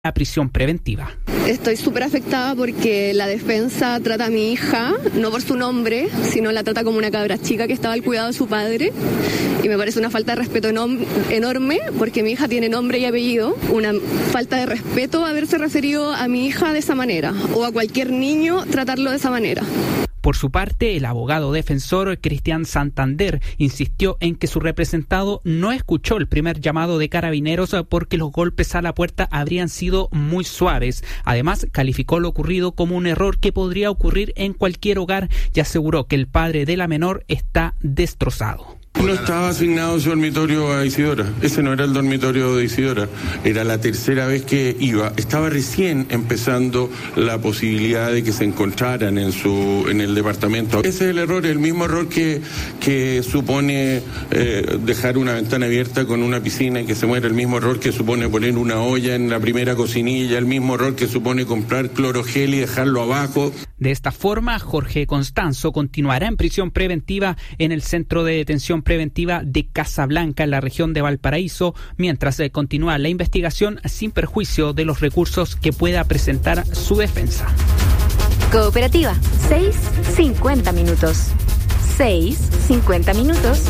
a prisión preventiva. Estoy súper afectada porque la defensa trata a mi hija, no por su nombre, sino la trata como una cabra chica que estaba al cuidado de su padre. Y me parece una falta de respeto enorme porque mi hija tiene nombre y apellido. Una falta de respeto haberse referido a mi hija de esa manera o a cualquier niño tratarlo de esa manera. Por su parte, el abogado defensor Cristian Santander insistió en que su representado no escuchó el primer llamado de Carabineros porque los golpes a la puerta habrían sido muy suaves. Además, calificó lo ocurrido como un error que podría ocurrir en cualquier hogar y aseguró que el padre de la menor está destrozado. No estaba asignado su dormitorio a Isidora. Ese no era el dormitorio de Isidora. Era la tercera vez que iba. Estaba recién empezando la posibilidad de que se encontraran en el departamento. Ese es el error, el mismo error que supone dejar una ventana abierta con una piscina y que se muera, el mismo error que supone poner una olla en la primera cocinilla, el mismo error que supone comprar clorogel y dejarlo abajo. De esta forma, Jorge Constanzo continuará en prisión preventiva en el Centro de Detención Preventiva de Casablanca, en la región de Valparaíso, mientras continúa la investigación sin perjuicio de los recursos que pueda presentar su defensa. Cooperativa, 6:50 minutos. 6:50 minutos.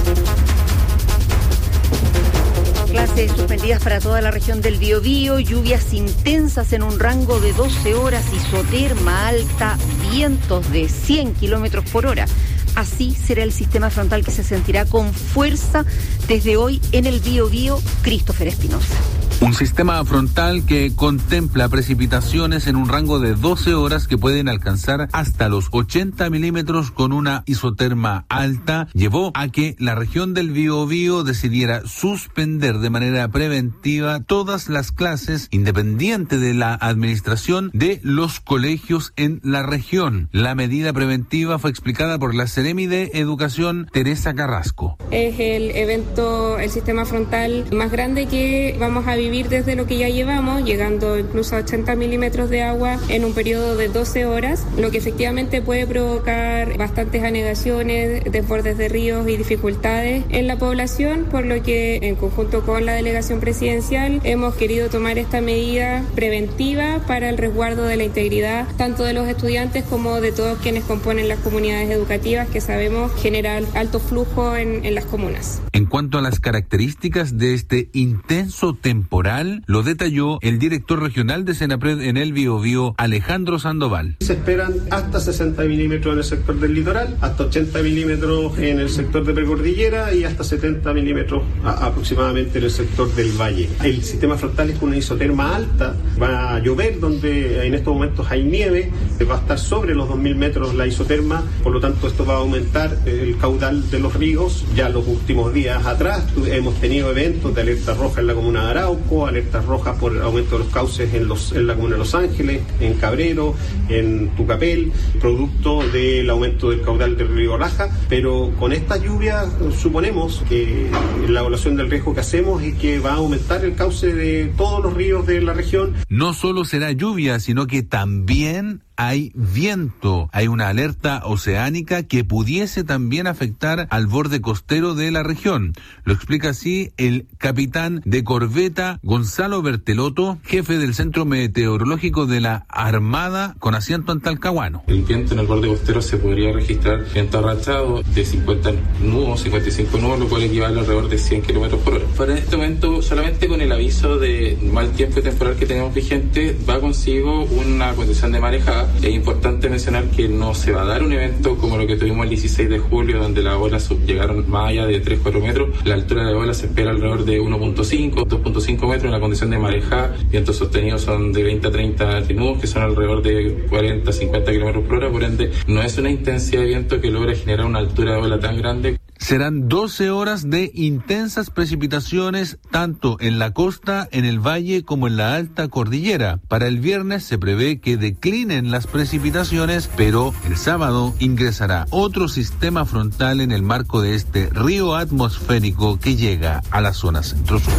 Clases suspendidas para toda la región del Biobío, lluvias intensas en un rango de 12 horas, isoterma alta, vientos de 100 kilómetros por hora. Así será el sistema frontal que se sentirá con fuerza desde hoy en el Biobío. Christopher Espinosa. Un sistema frontal que contempla precipitaciones en un rango de 12 horas que pueden alcanzar hasta los 80 milímetros con una isoterma alta, llevó a que la región del Biobío decidiera suspender de manera preventiva todas las clases independiente de la administración de los colegios en la región. La medida preventiva fue explicada por la Seremi de Educación, Teresa Carrasco. Es el evento, el sistema frontal más grande que vamos a vivir desde lo que ya llevamos, llegando incluso a 80 milímetros de agua en un periodo de 12 horas, lo que efectivamente puede provocar bastantes anegaciones, desbordes de ríos y dificultades en la población, por lo que en conjunto con la delegación presidencial hemos querido tomar esta medida preventiva para el resguardo de la integridad tanto de los estudiantes como de todos quienes componen las comunidades educativas, que sabemos generan alto flujo en las comunas. En cuanto a las características de este intenso temporal, lo detalló el director regional de Senapred en el Biobío, Alejandro Sandoval. Se esperan hasta 60 milímetros en el sector del litoral, hasta 80 milímetros en el sector de precordillera y hasta 70 milímetros aproximadamente en el sector del valle. El sistema frontal es con una isoterma alta, va a llover donde en estos momentos hay nieve, va a estar sobre los 2000 metros la isoterma, por lo tanto esto va a aumentar el caudal de los ríos. Ya los últimos días atrás hemos tenido eventos de alerta roja en la comuna de Arauco, alertas rojas por aumento de los cauces en la comuna de Los Ángeles, en Cabrero, en Tucapel, producto del aumento del caudal del río Laja, pero con esta lluvia suponemos que la evaluación del riesgo que hacemos es que va a aumentar el cauce de todos los ríos de la región. No solo será lluvia, sino que también hay viento, hay una alerta oceánica que pudiese también afectar al borde costero de la región. Lo explica así el capitán de corbeta Gonzalo Bertelotto, jefe del Centro Meteorológico de la Armada con asiento en Talcahuano. El viento en el borde costero se podría registrar viento arrachado de 50 nudos, 55 nudos, lo cual equivale a alrededor de 100 kilómetros por hora. Para este momento, solamente con el aviso de mal tiempo temporal que tenemos vigente, va consigo una condición de marejada. Es importante mencionar que no se va a dar un evento como lo que tuvimos el 16 de julio, donde las olas llegaron más allá de 3-4 metros. La altura de olas se espera alrededor de 1.5, 2.5 metros en la condición de marejada. Vientos sostenidos son de 20 a 30 nudos, que son alrededor de 40, 50 kilómetros por hora. Por ende, no es una intensidad de viento que logra generar una altura de ola tan grande. Serán 12 horas de intensas precipitaciones tanto en la costa, en el valle como en la alta cordillera. Para el viernes se prevé que declinen las precipitaciones, pero el sábado ingresará otro sistema frontal en el marco de este río atmosférico que llega a la zona centro-sur.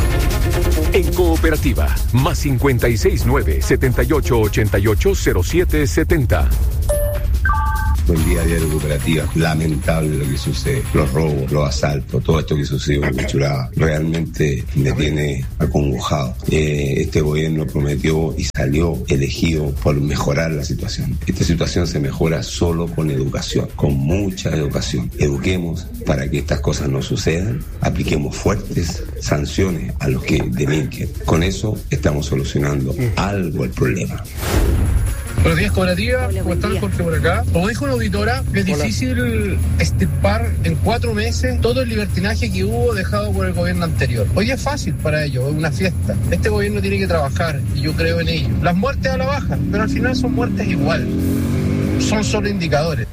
En Cooperativa, más 569-7888-0770. el día a día de la cooperativa. Lamentable lo que sucede, los robos, los asaltos, todo esto que sucedió en Huechuraba, realmente me tiene acongojado. Este gobierno prometió y salió elegido por mejorar la situación. Esta situación se mejora solo con educación, con mucha educación. Eduquemos para que estas cosas no sucedan, apliquemos fuertes sanciones a los que delinquen. Con eso estamos solucionando algo el problema. Buenos días, cooperativa. ¿Cómo están? Jorge por acá. Como dijo una auditora, es difícil extirpar en 4 meses todo el libertinaje que hubo dejado por el gobierno anterior. Hoy es fácil para ellos, es una fiesta. Este gobierno tiene que trabajar y yo creo en ello. Las muertes a la baja, pero al final son muertes igual. Son solo indicadores.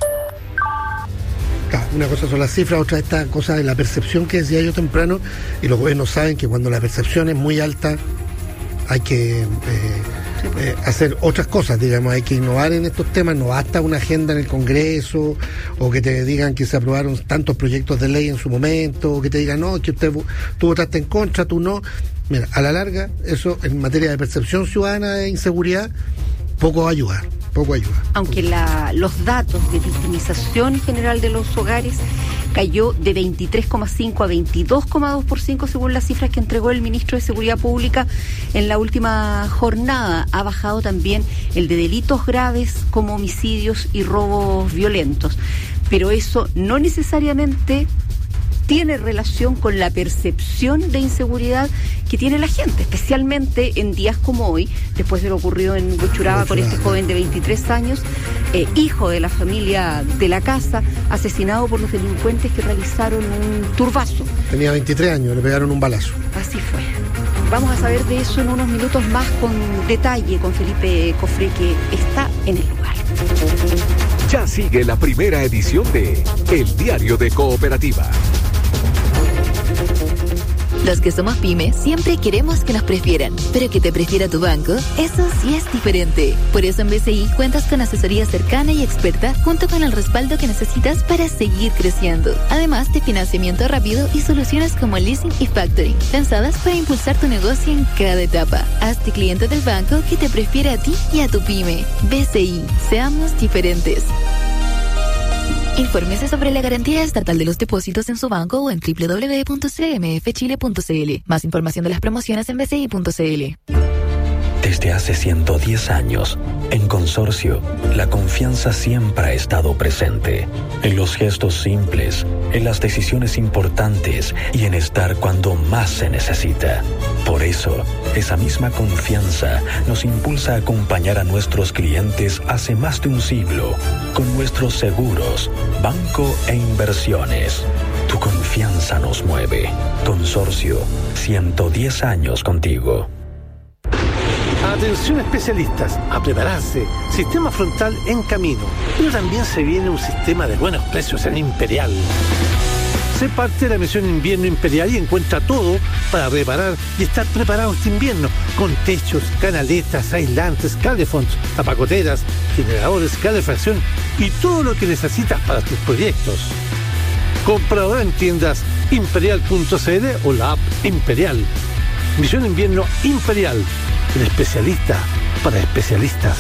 Una cosa son las cifras, otra esta cosa de la percepción que decía yo temprano, y los gobiernos saben que cuando la percepción es muy alta hay que hacer otras cosas, digamos, hay que innovar en estos temas. No basta una agenda en el Congreso o que te digan que se aprobaron tantos proyectos de ley en su momento, o que te digan, no, que tú votaste en contra, tú no. Mira, a la larga, eso en materia de percepción ciudadana de inseguridad, poco va a ayudar. Aunque los datos de victimización general de los hogares cayó de 23,5 a 22,2% según las cifras que entregó el ministro de Seguridad Pública en la última jornada. Ha bajado también el de delitos graves como homicidios y robos violentos. Pero eso no necesariamente tiene relación con la percepción de inseguridad que tiene la gente, especialmente en días como hoy, después de lo ocurrido en Huechuraba con este joven de 23 años, hijo de la familia de la casa, asesinado por los delincuentes que realizaron un turbazo. Tenía 23 años, le pegaron un balazo. Así fue. Vamos a saber de eso en unos minutos más con detalle con Felipe Cofré, que está en el lugar. Ya sigue la primera edición de El Diario de Cooperativa. Los que somos pyme siempre queremos que nos prefieran, pero que te prefiera tu banco, eso sí es diferente. Por eso en BCI cuentas con asesoría cercana y experta, junto con el respaldo que necesitas para seguir creciendo. Además de financiamiento rápido y soluciones como leasing y factoring, pensadas para impulsar tu negocio en cada etapa. Hazte cliente del banco que te prefiere a ti y a tu pyme. BCI, seamos diferentes. Infórmese sobre la garantía estatal de los depósitos en su banco o en www.cmfchile.cl. Más información de las promociones en bci.cl. Desde hace 110 años, en Consorcio, la confianza siempre ha estado presente. En los gestos simples, en las decisiones importantes y en estar cuando más se necesita. Por eso, esa misma confianza nos impulsa a acompañar a nuestros clientes hace más de un siglo, con nuestros seguros, banco e inversiones. Tu confianza nos mueve. Consorcio, 110 años contigo. Atención especialistas, a prepararse. Sistema frontal en camino. Pero también se viene un sistema de buenos precios en Imperial. Sé parte de la misión Invierno Imperial y encuentra todo para reparar y estar preparado este invierno. Con techos, canaletas, aislantes, calefonds, tapacoteras, generadores, calefacción y todo lo que necesitas para tus proyectos. Compra ahora en tiendas imperial.cl o la app Imperial. Misión Invierno Imperial. El especialista para especialistas.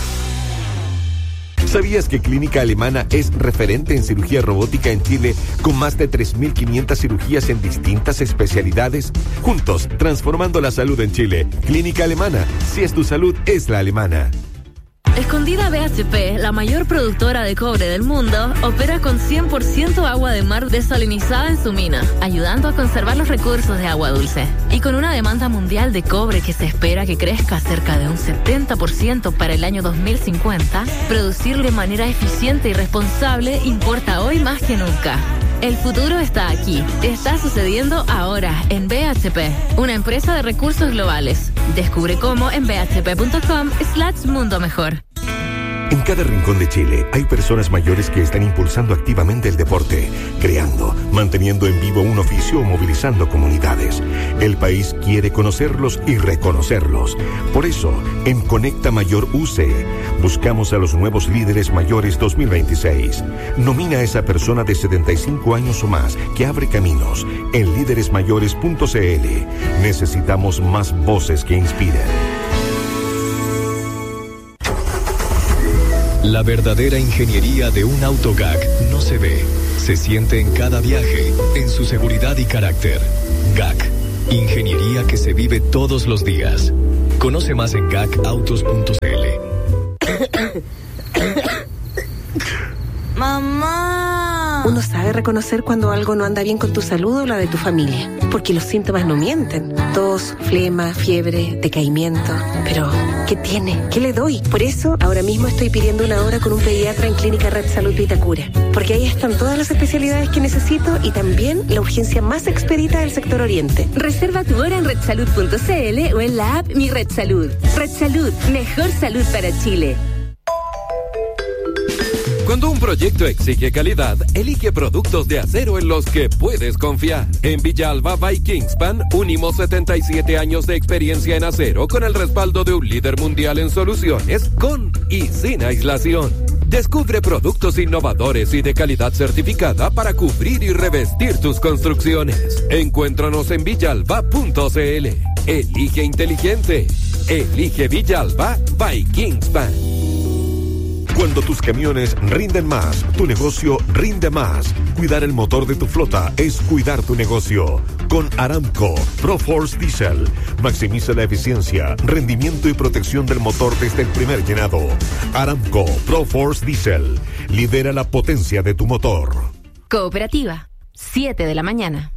¿Sabías que Clínica Alemana es referente en cirugía robótica en Chile con más de 3.500 cirugías en distintas especialidades? Juntos, transformando la salud en Chile. Clínica Alemana. Si es tu salud, es la alemana. Escondida BHP, la mayor productora de cobre del mundo, opera con 100% agua de mar desalinizada en su mina, ayudando a conservar los recursos de agua dulce. Y con una demanda mundial de cobre que se espera que crezca cerca de un 70% para el año 2050, producir de manera eficiente y responsable importa hoy más que nunca. El futuro está aquí. Está sucediendo ahora en BHP, una empresa de recursos globales. Descubre cómo en bhp.com/mundo mejor. En cada rincón de Chile hay personas mayores que están impulsando activamente el deporte, creando, manteniendo en vivo un oficio o movilizando comunidades. El país quiere conocerlos y reconocerlos. Por eso, en Conecta Mayor UC, buscamos a los nuevos líderes mayores 2026. Nomina a esa persona de 75 años o más que abre caminos en líderesmayores.cl. Necesitamos más voces que inspiren. La verdadera ingeniería de un auto GAC no se ve, se siente en cada viaje, en su seguridad y carácter. GAC, ingeniería que se vive todos los días. Conoce más en gacautos.cl. ¡Mamá! Uno sabe reconocer cuando algo no anda bien con tu salud o la de tu familia, porque los síntomas no mienten. Tos, flema, fiebre, decaimiento. Pero, ¿qué tiene? ¿Qué le doy? Por eso, ahora mismo estoy pidiendo una hora con un pediatra en Clínica Red Salud Vitacura, porque ahí están todas las especialidades que necesito y también la urgencia más expedita del sector oriente. Reserva tu hora en redsalud.cl o en la app Mi Red Salud. Red Salud, mejor salud para Chile. Cuando un proyecto exige calidad, elige productos de acero en los que puedes confiar. En Villalba by Kingspan, unimos 77 años de experiencia en acero con el respaldo de un líder mundial en soluciones, con y sin aislación. Descubre productos innovadores y de calidad certificada para cubrir y revestir tus construcciones. Encuéntranos en villalba.cl. Elige inteligente. Elige Villalba by Kingspan. Cuando tus camiones rinden más, tu negocio rinde más. Cuidar el motor de tu flota es cuidar tu negocio. Con Aramco ProForce Diesel, maximiza la eficiencia, rendimiento y protección del motor desde el primer llenado. Aramco ProForce Diesel, lidera la potencia de tu motor. Cooperativa, 7 de la mañana.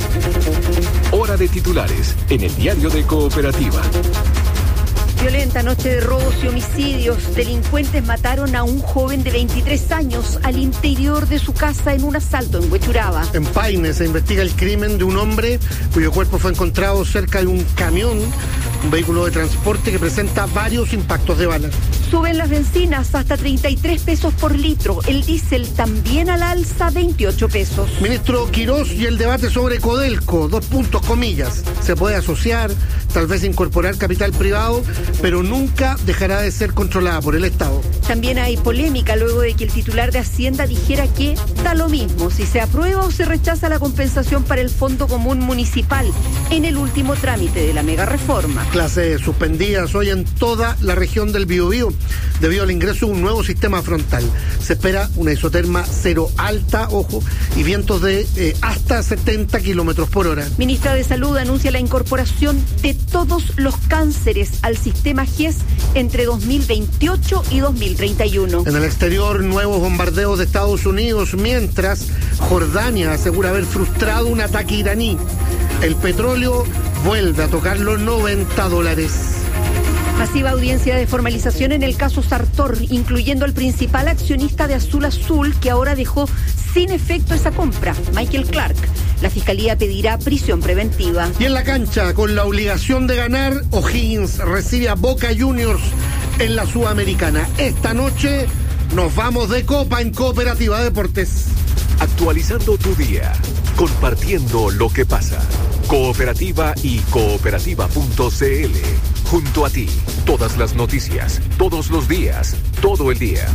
Hora de titulares en el diario de Cooperativa. Violenta noche de robos y homicidios. Delincuentes mataron a un joven de 23 años al interior de su casa en un asalto en Huechuraba. En Paine se investiga el crimen de un hombre cuyo cuerpo fue encontrado cerca de un camión, un vehículo de transporte que presenta varios impactos de bala. Suben las bencinas hasta 33 pesos por litro. El diésel también al alza, 28 pesos. Ministro Quirós y el debate sobre Codelco, 2 puntos, comillas. Se puede asociar, tal vez incorporar capital privado, pero nunca dejará de ser controlada por el Estado. También hay polémica luego de que el titular de Hacienda dijera que da lo mismo si se aprueba o se rechaza la compensación para el Fondo Común Municipal en el último trámite de la mega reforma. Clases suspendidas hoy en toda la región del Biobío debido al ingreso de un nuevo sistema frontal. Se espera una isoterma cero alta, ojo, y vientos de hasta 70 kilómetros por hora. Ministra de Salud anuncia la incorporación de todos los cánceres al sistema GES entre 2028 y 2031. En el exterior, nuevos bombardeos de Estados Unidos, mientras Jordania asegura haber frustrado un ataque iraní. El petróleo vuelve a tocar los $90. Masiva audiencia de formalización en el caso Sartor, incluyendo al principal accionista de Azul Azul, que ahora dejó sin efecto esa compra, Michael Clark. La Fiscalía pedirá prisión preventiva. Y en la cancha, con la obligación de ganar, O'Higgins recibe a Boca Juniors en la Sudamericana. Esta noche nos vamos de copa en Cooperativa Deportes. Actualizando tu día, compartiendo lo que pasa. Cooperativa y cooperativa.cl. Junto a ti, todas las noticias, todos los días, todo el día.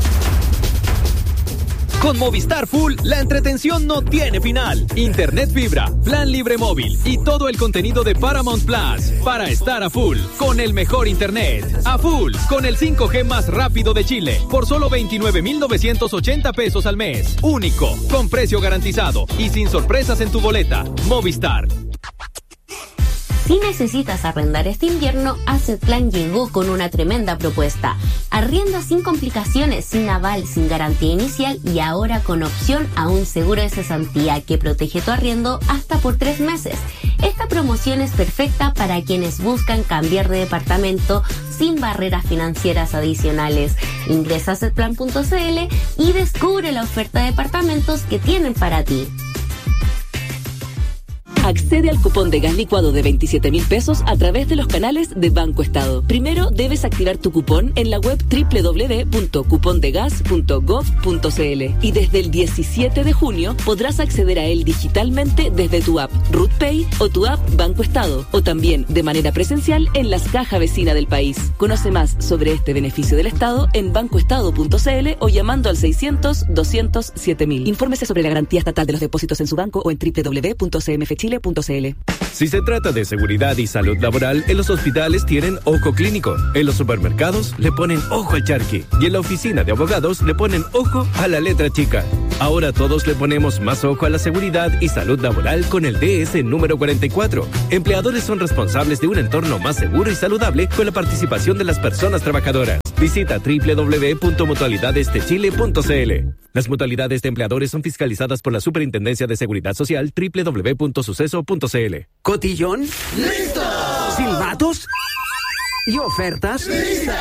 Con Movistar Full, la entretención no tiene final. Internet fibra, plan libre móvil y todo el contenido de Paramount Plus para estar a full con el mejor internet. A full con el 5G más rápido de Chile por solo 29,980 pesos al mes. Único, con precio garantizado y sin sorpresas en tu boleta. Movistar. Si necesitas arrendar este invierno, Asset Plan llegó con una tremenda propuesta. Arrienda sin complicaciones, sin aval, sin garantía inicial y ahora con opción a un seguro de cesantía que protege tu arriendo hasta por 3 meses. Esta promoción es perfecta para quienes buscan cambiar de departamento sin barreras financieras adicionales. Ingresa a assetplan.cl y descubre la oferta de departamentos que tienen para ti. Accede al cupón de gas licuado de 27,000 pesos a través de los canales de Banco Estado. Primero debes activar tu cupón en la web www.cupondegas.gov.cl y desde el 17 de junio podrás acceder a él digitalmente desde tu app RutPay o tu app Banco Estado o también de manera presencial en las cajas vecinas del país. Conoce más sobre este beneficio del Estado en bancoestado.cl o llamando al 600-200-7000. Infórmese sobre la garantía estatal de los depósitos en su banco o en www.cmfchile.cl. Si se trata de seguridad y salud laboral, en los hospitales tienen ojo clínico, en los supermercados le ponen ojo al charqui y en la oficina de abogados le ponen ojo a la letra chica. Ahora todos le ponemos más ojo a la seguridad y salud laboral con el DS número 44. Empleadores son responsables de un entorno más seguro y saludable con la participación de las personas trabajadoras. Visita www.mutualidadesdechile.cl. Las mutualidades de empleadores son fiscalizadas por la Superintendencia de Seguridad Social www.suceso.cl. ¿Cotillón? ¡Listo! ¿Silbatos? ¿Y ofertas? ¡Listas!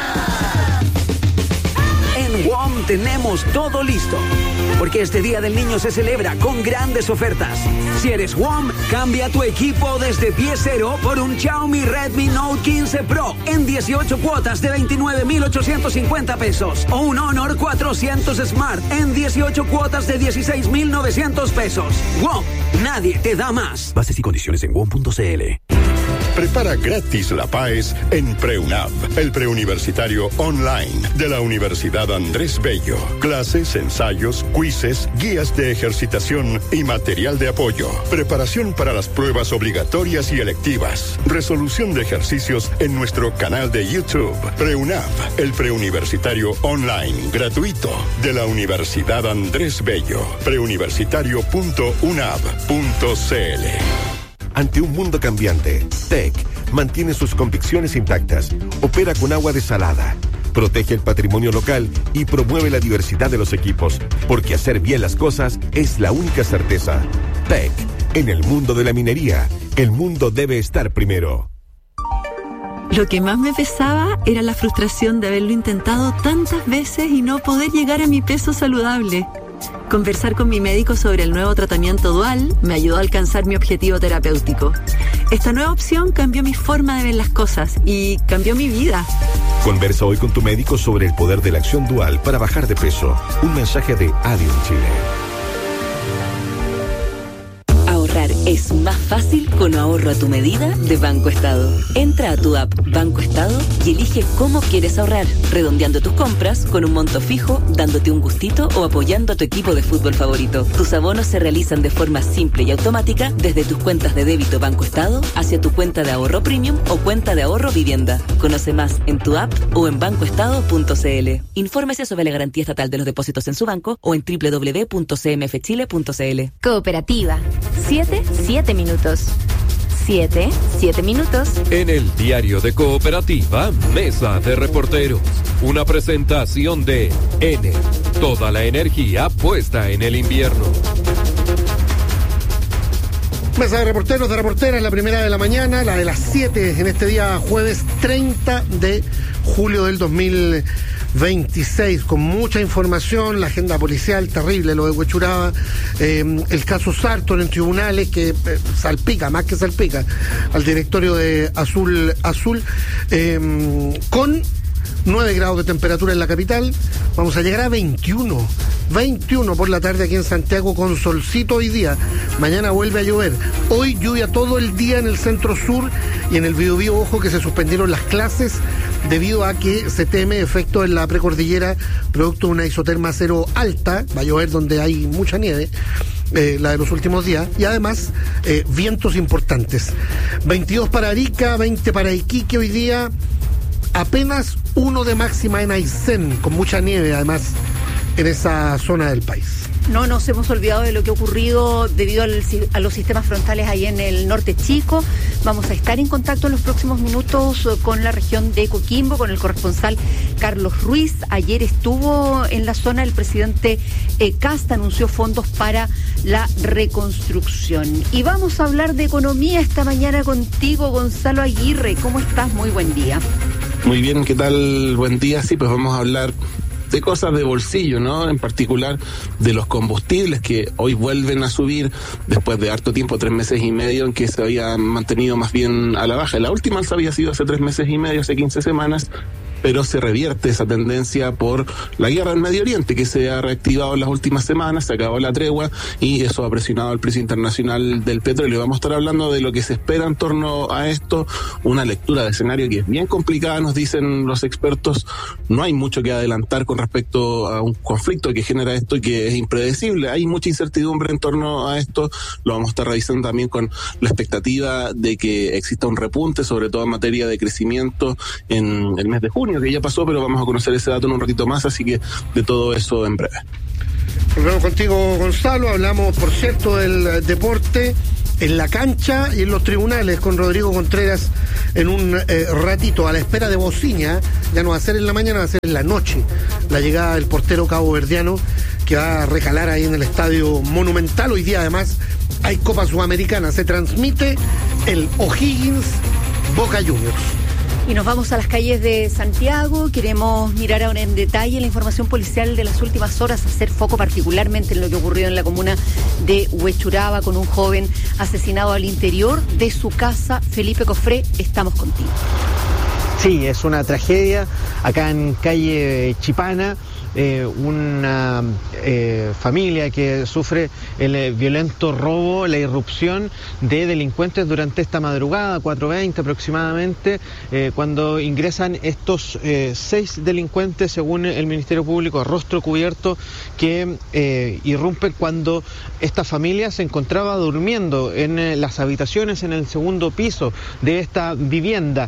En WOM tenemos todo listo, porque este Día del Niño se celebra con grandes ofertas. Si eres WOM, cambia tu equipo desde pie cero por un Xiaomi Redmi Note 15 Pro en 18 cuotas de 29,850 pesos o un Honor 400 Smart en 18 cuotas de 16,900 pesos. WOM, nadie te da más. Bases y condiciones en WOM.cl. Prepara gratis la PAES en PreUNAV, el preuniversitario online de la Universidad Andrés Bello. Clases, ensayos, quizzes, guías de ejercitación y material de apoyo. Preparación para las pruebas obligatorias y electivas. Resolución de ejercicios en nuestro canal de YouTube. PreUNAV, el preuniversitario online gratuito de la Universidad Andrés Bello. preuniversitario.unav.cl. Ante un mundo cambiante, TEC mantiene sus convicciones intactas, opera con agua desalada, protege el patrimonio local y promueve la diversidad de los equipos, porque hacer bien las cosas es la única certeza. TEC, en el mundo de la minería, el mundo debe estar primero. Lo que más me pesaba era la frustración de haberlo intentado tantas veces y no poder llegar a mi peso saludable. Conversar con mi médico sobre el nuevo tratamiento dual me ayudó a alcanzar mi objetivo terapéutico. Esta nueva opción cambió mi forma de ver las cosas y cambió mi vida. Conversa hoy con tu médico sobre el poder de la acción dual para bajar de peso. Un mensaje de Adium Chile. Ahorrar es más fácil con ahorro a tu medida de Banco Estado. Entra a tu app Banco Estado y elige cómo quieres ahorrar, redondeando tus compras con un monto fijo, dándote un gustito o apoyando a tu equipo de fútbol favorito. Tus abonos se realizan de forma simple y automática desde tus cuentas de débito Banco Estado hacia tu cuenta de ahorro premium o cuenta de ahorro vivienda. Conoce más en tu app o en bancoestado.cl. Infórmese sobre la garantía estatal de los depósitos en su banco o en www.cmfchile.cl. Cooperativa. 7 minutos. 7 minutos. En el diario de Cooperativa, Mesa de Reporteros. Una presentación de N. Toda la energía puesta en el invierno. Mesa de reporteros, de reporteras, la primera de la mañana, la de las 7 en este día jueves 30 de julio del 2026, con mucha información, la agenda policial terrible, lo de Huechuraba, el caso Sartor en tribunales que salpica, más que salpica, al directorio de Azul, con 9 grados de temperatura en la capital, vamos a llegar a 21 por la tarde aquí en Santiago con solcito hoy día, mañana vuelve a llover, hoy lluvia todo el día en el centro sur y en el Biobío, ojo que se suspendieron las clases debido a que se teme efecto en la precordillera producto de una isoterma cero alta, va a llover donde hay mucha nieve, la de los últimos días, y además vientos importantes, 22 para Arica, 20 para Iquique hoy día, apenas 1 de máxima en Aysén, con mucha nieve además en esa zona del país. No nos hemos olvidado de lo que ha ocurrido debido a los sistemas frontales ahí en el norte chico. Vamos a estar en contacto en los próximos minutos con la región de Coquimbo, con el corresponsal Carlos Ruiz. Ayer estuvo en la zona el presidente Kast, anunció fondos para la reconstrucción. Y vamos a hablar de economía esta mañana contigo, Gonzalo Aguirre. ¿Cómo estás? Muy buen día. Muy bien, ¿qué tal? Buen día. Sí, pues vamos a hablar de cosas de bolsillo, ¿no? En particular de los combustibles que hoy vuelven a subir después de harto tiempo, 3 meses y medio, en que se había mantenido más bien a la baja. La última alza había sido hace 3 meses y medio, hace 15 semanas. pero se revierte esa tendencia por la guerra en Medio Oriente, que se ha reactivado en las últimas semanas, se acabó la tregua y eso ha presionado al precio internacional del petróleo. Vamos a estar hablando de lo que se espera en torno a esto, una lectura de escenario que es bien complicada, nos dicen los expertos. No hay mucho que adelantar con respecto a un conflicto que genera esto y que es impredecible. Hay mucha incertidumbre en torno a esto. Lo vamos a estar revisando también con la expectativa de que exista un repunte, sobre todo en materia de crecimiento en el mes de junio, que ya pasó, pero vamos a conocer ese dato en un ratito más, así que de todo eso en breve. Volvemos contigo, Gonzalo. Hablamos, por cierto, del deporte en la cancha y en los tribunales con Rodrigo Contreras en un ratito, a la espera de bocina. Ya no va a ser en la mañana, va a ser en la noche la llegada del portero caboverdiano, que va a recalar ahí en el Estadio Monumental. Hoy día además hay Copa Sudamericana, se transmite el O'Higgins Boca Juniors. Y nos vamos a las calles de Santiago. Queremos mirar ahora en detalle la información policial de las últimas horas, hacer foco particularmente en lo que ocurrió en la comuna de Huechuraba con un joven asesinado al interior de su casa. Felipe Cofré, estamos contigo. Sí, es una tragedia acá en calle Chipana. Una familia que sufre el violento robo, la irrupción de delincuentes durante esta madrugada, 4:20 aproximadamente, cuando ingresan estos 6 delincuentes, según el Ministerio Público, a rostro cubierto, que irrumpen cuando esta familia se encontraba durmiendo en las habitaciones en el segundo piso de esta vivienda.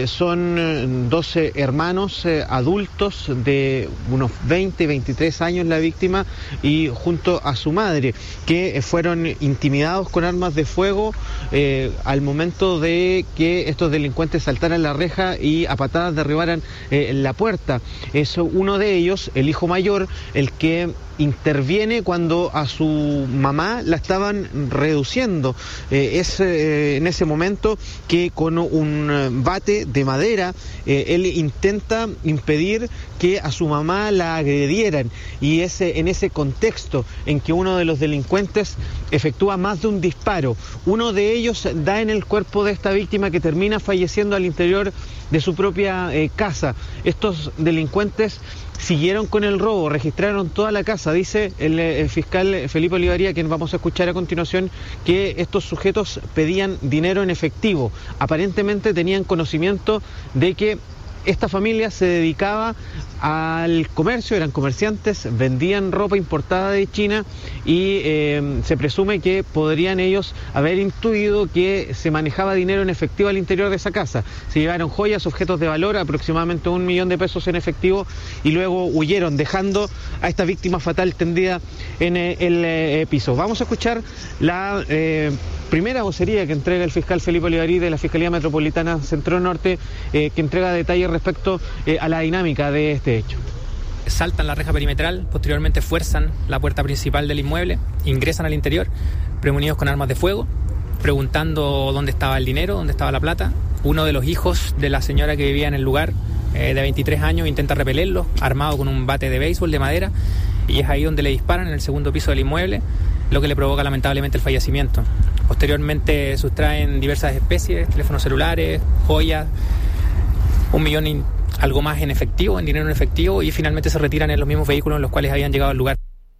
Son 12 hermanos adultos de unos 20 y 23 años la víctima, y junto a su madre, que fueron intimidados con armas de fuego al momento de que estos delincuentes saltaran la reja y a patadas derribaran la puerta. Es uno de ellos, el hijo mayor, el que interviene cuando a su mamá la estaban reduciendo. Es en ese momento que con un bate de madera él intenta impedir que a su mamá la agredieran, y es en ese contexto en que uno de los delincuentes efectúa más de un disparo. Uno de ellos da en el cuerpo de esta víctima, que termina falleciendo al interior de su propia casa. Estos delincuentes siguieron con el robo, registraron toda la casa. Dice el fiscal Felipe Olivaría, quien vamos a escuchar a continuación, que estos sujetos pedían dinero en efectivo. Aparentemente tenían conocimiento de que esta familia se dedicaba al comercio, eran comerciantes, vendían ropa importada de China, y se presume que podrían ellos haber intuido que se manejaba dinero en efectivo al interior de esa casa. Se llevaron joyas, objetos de valor, aproximadamente $1 millón en efectivo, y luego huyeron, dejando a esta víctima fatal tendida en el piso. Vamos a escuchar la primera vocería que entrega el fiscal Felipe Olivarí de la Fiscalía Metropolitana Centro Norte, que entrega detalles respecto a la dinámica de este hecho. Saltan la reja perimetral, posteriormente fuerzan la puerta principal del inmueble, ingresan al interior, premunidos con armas de fuego, preguntando dónde estaba el dinero, dónde estaba la plata. Uno de los hijos de la señora que vivía en el lugar, de 23 años, intenta repelerlo, armado con un bate de béisbol de madera, y es ahí donde le disparan en el segundo piso del inmueble, lo que le provoca lamentablemente el fallecimiento. Posteriormente sustraen diversas especies, teléfonos celulares, joyas, $1 millón y algo más en efectivo, en dinero en efectivo, y finalmente se retiran en los mismos vehículos en los cuales habían llegado al lugar.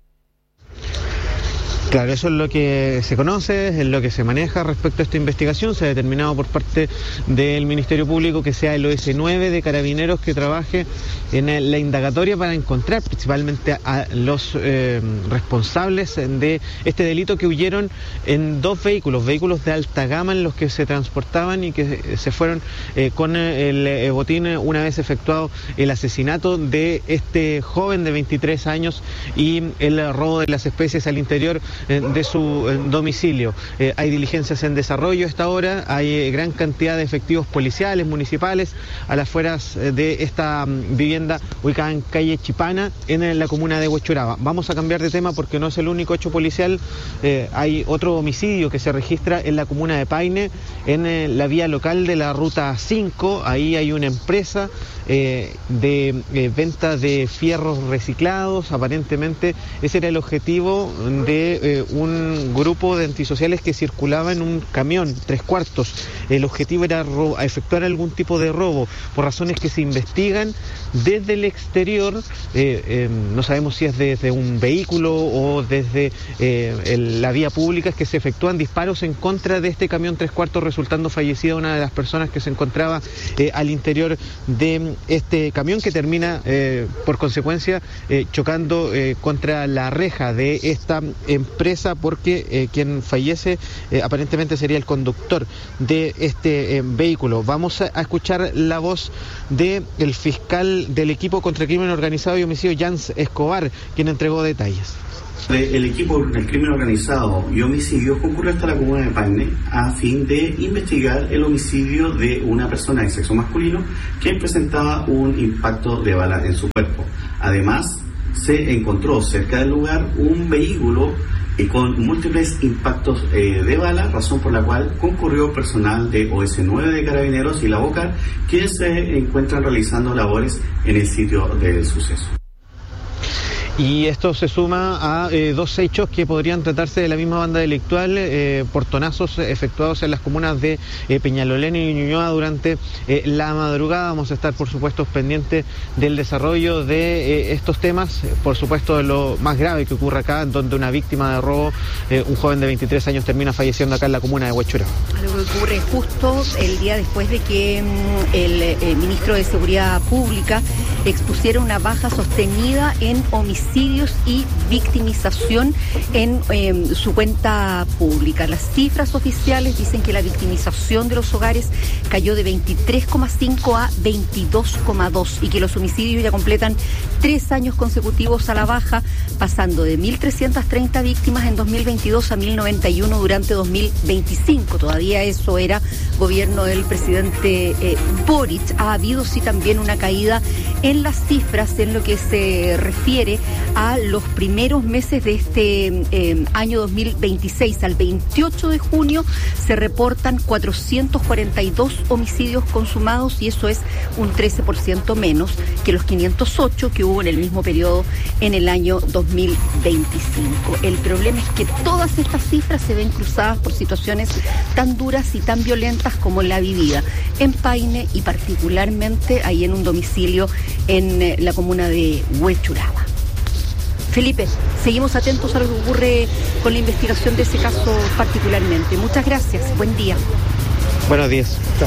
Claro, eso es lo que se conoce, es lo que se maneja respecto a esta investigación. Se ha determinado por parte del Ministerio Público que sea el OS9 de Carabineros que trabaje en la indagatoria para encontrar principalmente a los responsables de este delito, que huyeron en 2 vehículos de alta gama en los que se transportaban y que se fueron con el botín una vez efectuado el asesinato de este joven de 23 años y el robo de las especies al interior de su domicilio. Hay diligencias en desarrollo a esta hora, hay gran cantidad de efectivos policiales, municipales, a las afueras de esta vivienda ubicada en calle Chipana, en la comuna de Huechuraba. Vamos a cambiar de tema porque no es el único hecho policial. Hay otro homicidio que se registra en la comuna de Paine, en la vía local de la ruta 5. Ahí hay una empresa de venta de fierros reciclados. Aparentemente ese era el objetivo de un grupo de antisociales que circulaba en un camión 3/4. El objetivo era efectuar algún tipo de robo, por razones que se investigan desde el exterior. No sabemos si es desde un vehículo o desde la vía pública, es que se efectúan disparos en contra de este camión 3/4, resultando fallecida una de las personas que se encontraba al interior de este camión, que termina por consecuencia chocando contra la reja de esta empresa, porque quien fallece aparentemente sería el conductor de este vehículo. Vamos a escuchar la voz del fiscal del equipo contra el crimen organizado y homicidio, Jans Escobar, quien entregó detalles. El equipo del crimen organizado y homicidio concurrió hasta la comuna de Paine a fin de investigar el homicidio de una persona de sexo masculino que presentaba un impacto de bala en su cuerpo. Además, se encontró cerca del lugar un vehículo con múltiples impactos de bala, razón por la cual concurrió personal de OS9 de Carabineros y la Boca, que se encuentran realizando labores en el sitio del suceso. Y esto se suma a dos hechos que podrían tratarse de la misma banda delictual, portonazos efectuados en las comunas de Peñalolén y Ñuñoa durante la madrugada. Vamos a estar, por supuesto, pendientes del desarrollo de estos temas, por supuesto, de lo más grave que ocurre acá, donde una víctima de robo, un joven de 23 años, termina falleciendo acá en la comuna de Huechuraba. Algo que ocurre justo el día después de que el ministro de Seguridad Pública expusiera una baja sostenida en homicidios y victimización en su cuenta pública. Las cifras oficiales dicen que la victimización de los hogares cayó de 23,5 a 22,2 y que los homicidios ya completan 3 años consecutivos a la baja, pasando de 1.330 víctimas en 2022 a 1.091 durante 2025. Todavía eso era gobierno del presidente Boric. Ha habido sí también una caída en las cifras en lo que se refiere a los primeros meses de este año 2026. Al 28 de junio se reportan 442 homicidios consumados y eso es un 13% menos que los 508 que hubo en el mismo periodo en el año 2025. El problema es que todas estas cifras se ven cruzadas por situaciones tan duras y tan violentas como la vivida en Paine y particularmente ahí en un domicilio en la comuna de Huechuraba. Felipe, seguimos atentos a lo que ocurre con la investigación de ese caso particularmente. Muchas gracias, buen día. Buenos días. Chao.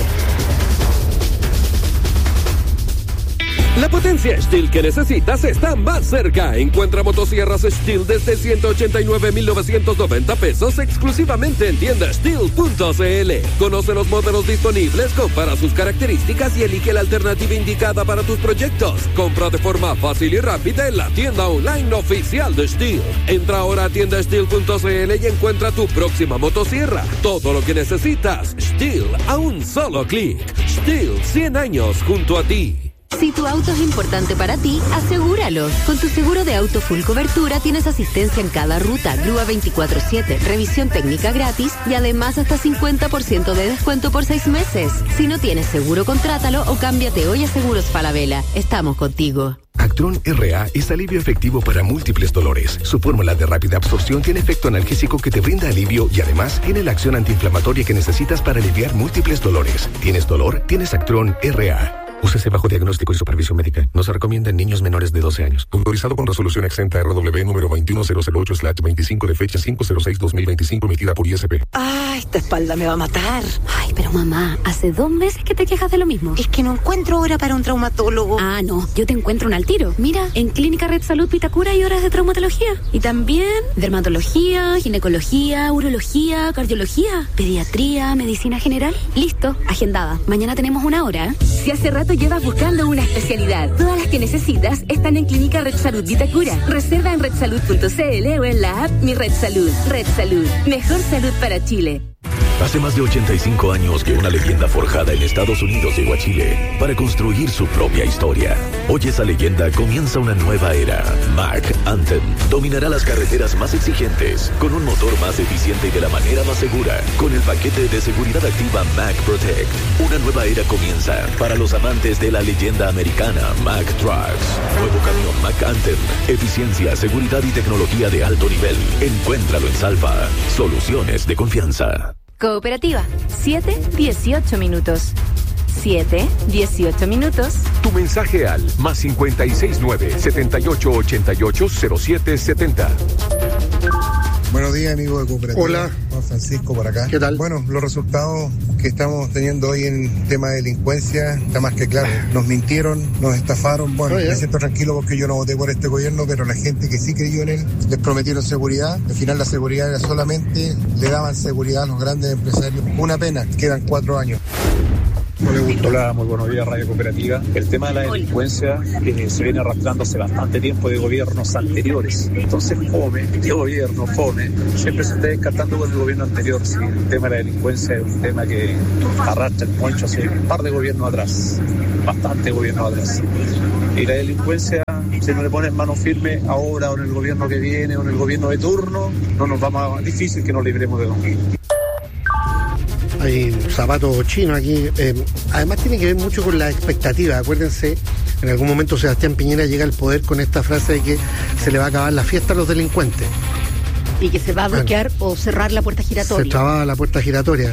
La potencia Stihl que necesitas está más cerca. Encuentra motosierras Stihl desde 189,990 pesos exclusivamente en tienda Stihl.cl. Conoce los modelos disponibles, compara sus características y elige la alternativa indicada para tus proyectos. Compra de forma fácil y rápida en la tienda online oficial de Stihl. Entra ahora a tienda Stihl.cl y encuentra tu próxima motosierra. Todo lo que necesitas, Stihl a un solo clic. Stihl, 100 años junto a ti. Si tu auto es importante para ti, asegúralo. Con tu seguro de auto full cobertura tienes asistencia en cada ruta, grúa 24/7, revisión técnica gratis y además hasta 50% de descuento por 6 meses. Si no tienes seguro, contrátalo o cámbiate hoy a Seguros Falabella. Estamos contigo. Actron RA es alivio efectivo para múltiples dolores. Su fórmula de rápida absorción tiene efecto analgésico que te brinda alivio y además tiene la acción antiinflamatoria que necesitas para aliviar múltiples dolores. ¿Tienes dolor? Tienes Actron RA. Úsese bajo diagnóstico y supervisión médica. No se recomienda en niños menores de 12 años. Autorizado con resolución exenta RW número 21008/25 de fecha 506/2025 emitida por ISP. Ay, esta espalda me va a matar. Ay, pero mamá, hace 2 meses que te quejas de lo mismo. Es que no encuentro hora para un traumatólogo. Ah, no, yo te encuentro un al tiro. Mira, en Clínica Red Salud Vitacura hay horas de traumatología. Y también dermatología, ginecología, urología, cardiología, pediatría, medicina general. Listo, agendada. Mañana tenemos una hora. Si hace rato llevas buscando una especialidad, todas las que necesitas están en Clínica Red Salud Vitacura. Reserva en redsalud.cl o en la app Mi Red Salud. Red Salud, mejor salud para Chile. Hace más de 85 años que una leyenda forjada en Estados Unidos llegó a Chile para construir su propia historia. Hoy esa leyenda comienza una nueva era. Mack Anthem dominará las carreteras más exigentes, con un motor más eficiente y de la manera más segura, con el paquete de seguridad activa Mack Protect. Una nueva era comienza para los amantes de la leyenda americana Mack Trucks. Nuevo camión Mack Anthem. Eficiencia, seguridad y tecnología de alto nivel. Encuéntralo en Salva. Soluciones de confianza. Cooperativa, 7:18 minutos. 7:18 minutos. Tu mensaje al +569 7888 0770. Buenos días, amigos de Cooperativa. Hola. Juan Francisco por acá. ¿Qué tal? Bueno, los resultados que estamos teniendo hoy en tema de delincuencia está más que claro. Nos mintieron, nos estafaron. Bueno, me siento tranquilo porque yo no voté por este gobierno, pero la gente que sí creyó en él, les prometieron seguridad. Al final la seguridad era solamente, le daban seguridad a los grandes empresarios. Una pena, quedan 4 años. Hola, muy buenos días, Radio Cooperativa. El tema de la delincuencia se viene arrastrando hace bastante tiempo de gobiernos anteriores. Entonces, ¿qué gobierno? Siempre se está descartando con el gobierno anterior. Sí, el tema de la delincuencia es un tema que arrastra el poncho hace un par de gobiernos atrás, bastante gobiernos atrás. Y la delincuencia, si no le ponen mano firme ahora o en el gobierno que viene o en el gobierno de turno, no nos va más difícil que nos libremos de los mismos. Hay un zapato chino aquí. Además tiene que ver mucho con la expectativa. Acuérdense, en algún momento Sebastián Piñera llega al poder con esta frase de que se le va a acabar la fiesta a los delincuentes. Y que se va a bloquear o cerrar la puerta giratoria. Se trababa la puerta giratoria.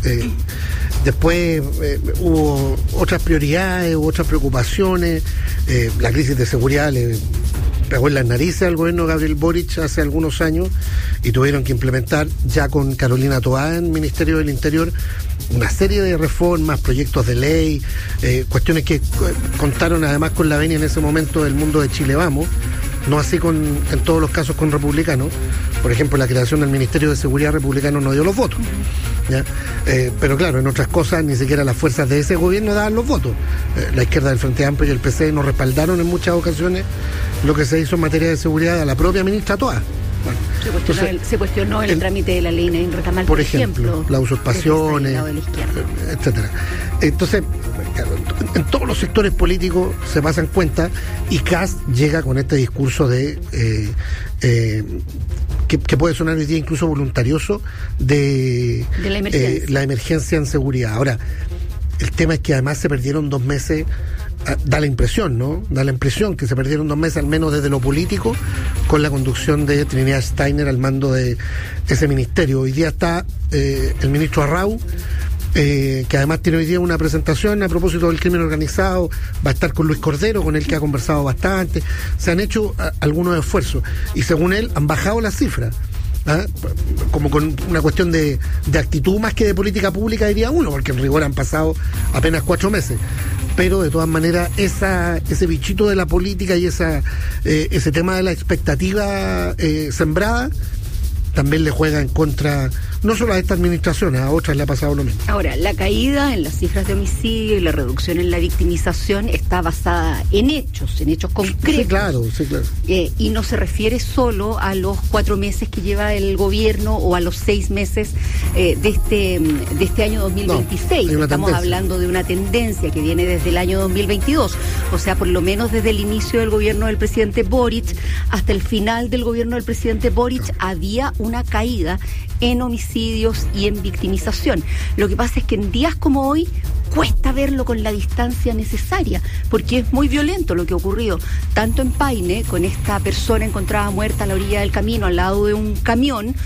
Después hubo otras prioridades, hubo otras preocupaciones. La crisis de seguridad le pegó en las narices al gobierno de Gabriel Boric hace algunos años y tuvieron que implementar ya con Carolina Toá en el Ministerio del Interior una serie de reformas, proyectos de ley, cuestiones que contaron además con la venia en ese momento del mundo de Chile Vamos, no así en todos los casos con republicanos. Por ejemplo, la creación del Ministerio de Seguridad republicano no dio los votos, ¿ya? Pero claro, en otras cosas ni siquiera las fuerzas de ese gobierno daban los votos. La izquierda del Frente Amplio y el PC nos respaldaron en muchas ocasiones lo que se hizo en materia de seguridad a la propia ministra Toá. Bueno, se cuestionó el trámite de la ley Nain Retamal, por ejemplo, las usurpaciones, etcétera. Entonces, en todos los sectores políticos se pasan cuenta y Kast llega con este discurso de que puede sonar hoy día incluso voluntarioso de la emergencia en seguridad. Ahora, el tema es que además se perdieron 2 meses. Da la impresión, ¿no? Da la impresión que se perdieron 2 meses, al menos desde lo político, con la conducción de Trinidad Steiner al mando de ese ministerio. Hoy día está el ministro Arrau, que además tiene hoy día una presentación a propósito del crimen organizado. Va a estar con Luis Cordero, con el que ha conversado bastante. Se han hecho algunos esfuerzos y según él han bajado las cifras. Como con una cuestión de actitud más que de política pública, diría uno, porque en rigor han pasado apenas 4 meses. Pero de todas maneras ese bichito de la política y ese tema de la expectativa sembrada también le juega en contra, no solo a esta administración, a otras le ha pasado lo mismo. Ahora, la caída en las cifras de homicidio y la reducción en la victimización está basada en hechos concretos. Sí, claro. Y no se refiere solo a los 4 meses que lleva el gobierno o a los 6 meses de este año 2026. No, estamos hablando de una tendencia que viene desde el año 2022. O sea, por lo menos desde el inicio del gobierno del presidente Boric hasta el final del gobierno del presidente Boric había una caída en homicidios y en victimización. Lo que pasa es que en días como hoy cuesta verlo con la distancia necesaria, porque es muy violento lo que ha ocurrido, tanto en Paine, con esta persona encontrada muerta a la orilla del camino, al lado de un camión,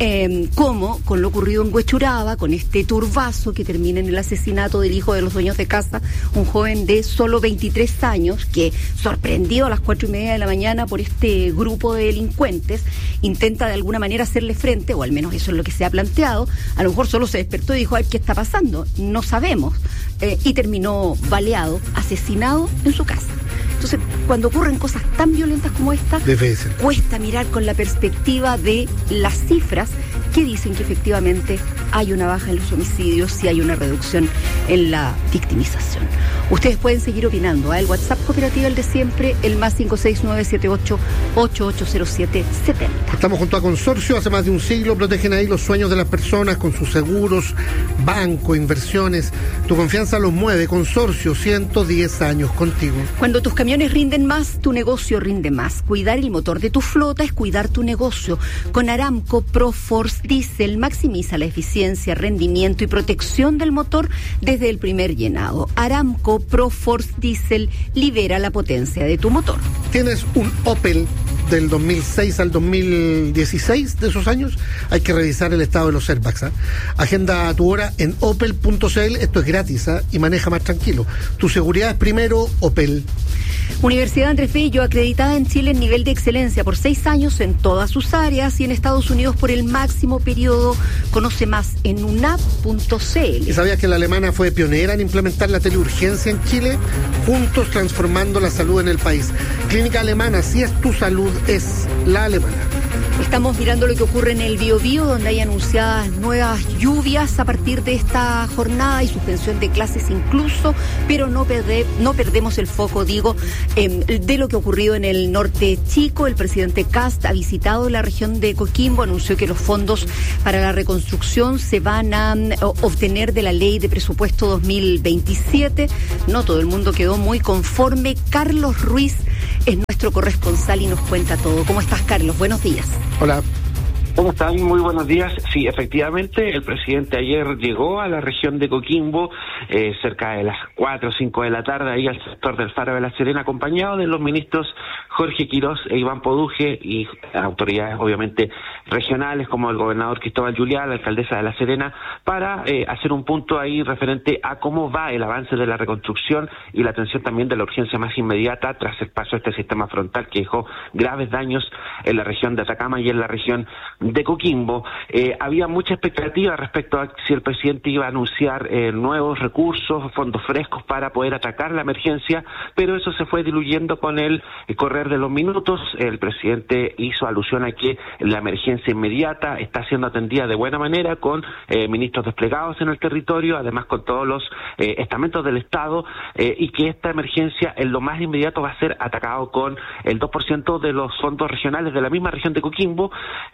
como con lo ocurrido en Huechuraba, con este turbazo que termina en el asesinato del hijo de los dueños de casa, un joven de solo 23 años, que, sorprendido a las 4:30 de la mañana por este grupo de delincuentes, intenta de alguna manera hacerle frente, o al menos eso es lo que se ha planteado. A lo mejor solo se despertó y dijo, ay, ¿qué está pasando? No sabemos. Y terminó baleado, asesinado en su casa. Entonces, cuando ocurren cosas tan violentas como esta, cuesta mirar con la perspectiva de las cifras que dicen que efectivamente hay una baja en los homicidios y hay una reducción en la victimización. Ustedes pueden seguir opinando. El WhatsApp Cooperativa, el de siempre, el más 56978880770. Estamos junto a Consorcio, hace más de un siglo protegen ahí los sueños de las personas con sus seguros, banco, inversiones. Tu confianza los mueve. Consorcio, 110 años contigo. Cuando tus camiones rinden más, tu negocio rinde más. Cuidar el motor de tu flota es cuidar tu negocio. Con Aramco ProForce Diesel maximiza la eficiencia, rendimiento y protección del motor desde el primer llenado. Aramco ProForce Diesel libera la potencia de tu motor. ¿Tienes un Opel del 2006 al 2016 de esos años? Hay que revisar el estado de los airbags. Agenda tu hora en opel.cl. Esto es gratis y maneja más tranquilo. Tu seguridad es primero, Opel. Universidad Andrés Bello, acreditada en Chile en nivel de excelencia por 6 años en todas sus áreas y en Estados Unidos por el máximo periodo. Conoce más en unap.cl. ¿Y sabías que la alemana fue pionera en implementar la teleurgencia en Chile? Juntos transformando la salud en el país. Clínica Alemana, si es tu salud, es la alemana. Estamos mirando lo que ocurre en el Biobío, donde hay anunciadas nuevas lluvias a partir de esta jornada y suspensión de clases incluso, pero no perdemos el foco, de lo que ha ocurrido en el norte chico. El presidente Kast ha visitado la región de Coquimbo, anunció que los fondos para la reconstrucción se van a obtener de la ley de presupuesto 2027. No todo el mundo quedó muy conforme. Carlos Ruiz es nuestro corresponsal y nos cuenta todo. ¿Cómo estás, Carlos? Buenos días. Hola. ¿Cómo están? Muy buenos días. Sí, efectivamente, el presidente ayer llegó a la región de Coquimbo, cerca de las 4 o 5 de la tarde, ahí al sector del Faro de la Serena, acompañado de los ministros Jorge Quirós e Iván Poduje y autoridades, obviamente, regionales, como el gobernador Cristóbal Juliá, la alcaldesa de la Serena, para hacer un punto ahí referente a cómo va el avance de la reconstrucción y la atención también de la urgencia más inmediata tras el paso de este sistema frontal que dejó graves daños en la región de Atacama y en la región de Coquimbo. Había mucha expectativa respecto a si el presidente iba a anunciar nuevos recursos, fondos frescos para poder atacar la emergencia, pero eso se fue diluyendo con el correr de los minutos. El presidente hizo alusión a que la emergencia inmediata está siendo atendida de buena manera con ministros desplegados en el territorio, además con todos los estamentos del Estado, y que esta emergencia en lo más inmediato va a ser atacado con el 2% de los fondos regionales de la misma región de Coquimbo,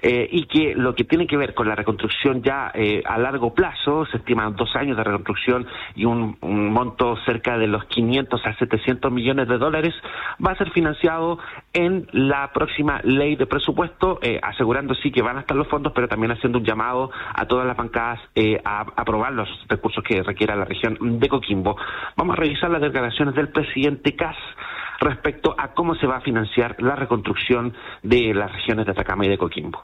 y que lo que tiene que ver con la reconstrucción ya a largo plazo, se estiman 2 años de reconstrucción y un monto cerca de los 500 a 700 millones de dólares, va a ser financiado en la próxima ley de presupuesto, asegurando sí que van a estar los fondos, pero también haciendo un llamado a todas las bancadas a aprobar los recursos que requiera la región de Coquimbo. Vamos a revisar las declaraciones del presidente Kast respecto a cómo se va a financiar la reconstrucción de las regiones de Atacama y de Coquimbo.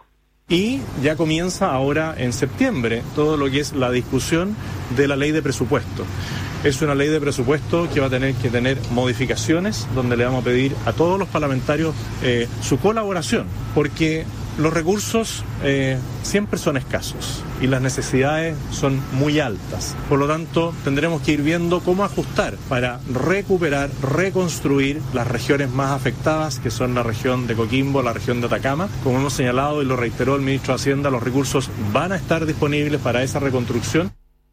Y ya comienza ahora en septiembre todo lo que es la discusión de la ley de presupuesto. Es una ley de presupuesto que va a tener que tener modificaciones, donde le vamos a pedir a todos los parlamentarios su colaboración, porque los recursos siempre son escasos y las necesidades son muy altas. Por lo tanto, tendremos que ir viendo cómo ajustar para recuperar, reconstruir las regiones más afectadas, que son la región de Coquimbo, la región de Atacama. Como hemos señalado y lo reiteró el ministro de Hacienda, los recursos van a estar disponibles para esa reconstrucción.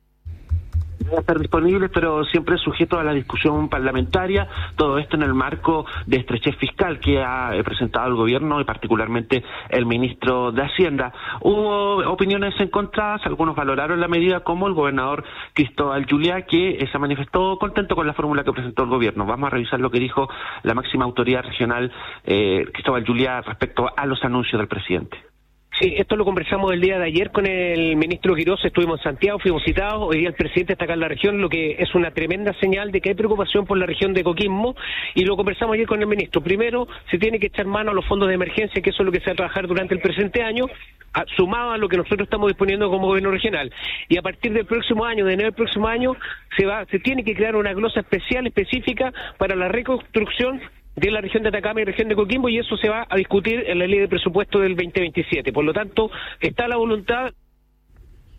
Van a estar disponibles, pero siempre sujeto a la discusión parlamentaria, todo esto en el marco de estrechez fiscal que ha presentado el gobierno y particularmente el ministro de Hacienda. Hubo opiniones encontradas, algunos valoraron la medida, como el gobernador Cristóbal Juliá, que se manifestó contento con la fórmula que presentó el gobierno. Vamos a revisar lo que dijo la máxima autoridad regional, Cristóbal Juliá, respecto a los anuncios del presidente. Sí, esto lo conversamos el día de ayer con el ministro Quirós, estuvimos en Santiago, fuimos citados, hoy día el presidente está acá en la región, lo que es una tremenda señal de que hay preocupación por la región de Coquimbo, y lo conversamos ayer con el ministro. Primero, se tiene que echar mano a los fondos de emergencia, que eso es lo que se va a trabajar durante el presente año, sumado a lo que nosotros estamos disponiendo como gobierno regional. Y a partir del próximo año, de enero del próximo año, se tiene que crear una glosa especial, específica, para la reconstrucción de la región de Atacama y región de Coquimbo, y eso se va a discutir en la ley de presupuesto del 2027. Por lo tanto, está la voluntad.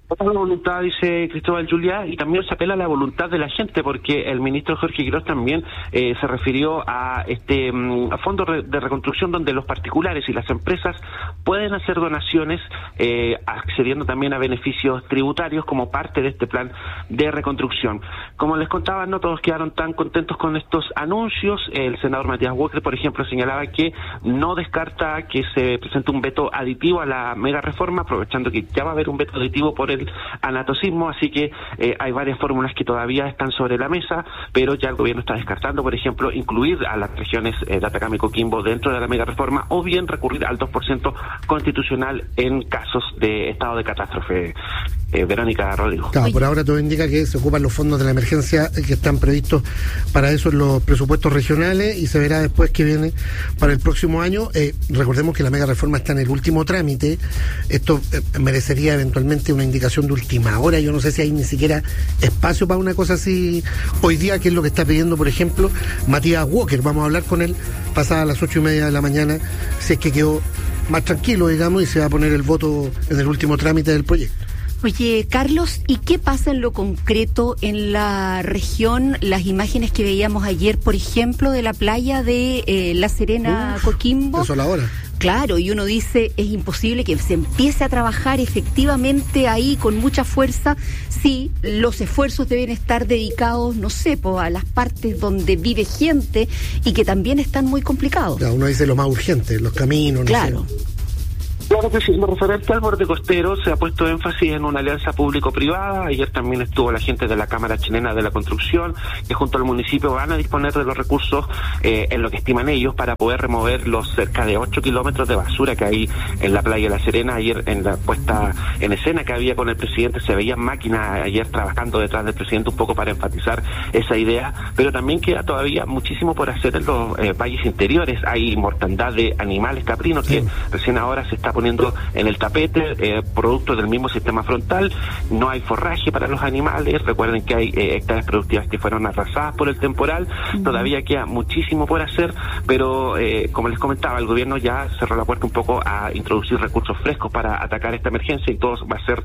Otra voluntad, dice Cristóbal Juliá, y también se apela a la voluntad de la gente, porque el ministro Jorge Quiroz también se refirió a este fondo de reconstrucción donde los particulares y las empresas pueden hacer donaciones accediendo también a beneficios tributarios como parte de este plan de reconstrucción. Como les contaba, no todos quedaron tan contentos con estos anuncios. El senador Matías Walker, por ejemplo, señalaba que no descarta que se presente un veto aditivo a la mega reforma, aprovechando que ya va a haber un veto aditivo por el anatocismo, así que hay varias fórmulas que todavía están sobre la mesa, pero ya el gobierno está descartando, por ejemplo, incluir a las regiones de Atacama y Coquimbo dentro de la mega reforma, o bien recurrir al 2% constitucional en casos de estado de catástrofe. Verónica, Rodrigo. Claro, por ahora todo indica que se ocupan los fondos de la emergencia que están previstos para eso en los presupuestos regionales, y se verá después qué viene para el próximo año. Recordemos que la mega reforma está en el último trámite. Esto merecería eventualmente una indicación de última hora. Yo no sé si hay ni siquiera espacio para una cosa así hoy día, que es lo que está pidiendo, por ejemplo, Matías Walker. Vamos a hablar con él pasada las 8:30 de la mañana, si es que quedó más tranquilo, digamos, y se va a poner el voto en el último trámite del proyecto. Oye, Carlos, ¿y qué pasa en lo concreto en la región? Las imágenes que veíamos ayer, por ejemplo, de la playa de La Serena, Coquimbo. Eso a la hora. Claro, y uno dice, es imposible que se empiece a trabajar efectivamente ahí con mucha fuerza si los esfuerzos deben estar dedicados, no sé, a las partes donde vive gente y que también están muy complicados. Claro, uno dice lo más urgente, los caminos, claro. No sé. Claro que sí, lo referente al borde costero se ha puesto énfasis en una alianza público-privada. Ayer también estuvo la gente de la Cámara Chilena de la Construcción, que junto al municipio van a disponer de los recursos en lo que estiman ellos para poder remover los cerca de 8 kilómetros de basura que hay en la playa de La Serena. Ayer en la puesta en escena que había con el presidente se veían máquinas ayer trabajando detrás del presidente un poco para enfatizar esa idea, pero también queda todavía muchísimo por hacer en los valles interiores. Hay mortandad de animales caprinos que recién ahora se está poniendo en el tapete, producto del mismo sistema frontal. No hay forraje para los animales. Recuerden que hay hectáreas productivas que fueron arrasadas por el temporal. Todavía queda muchísimo por hacer, pero como les comentaba, el gobierno ya cerró la puerta un poco a introducir recursos frescos para atacar esta emergencia, y todo va a ser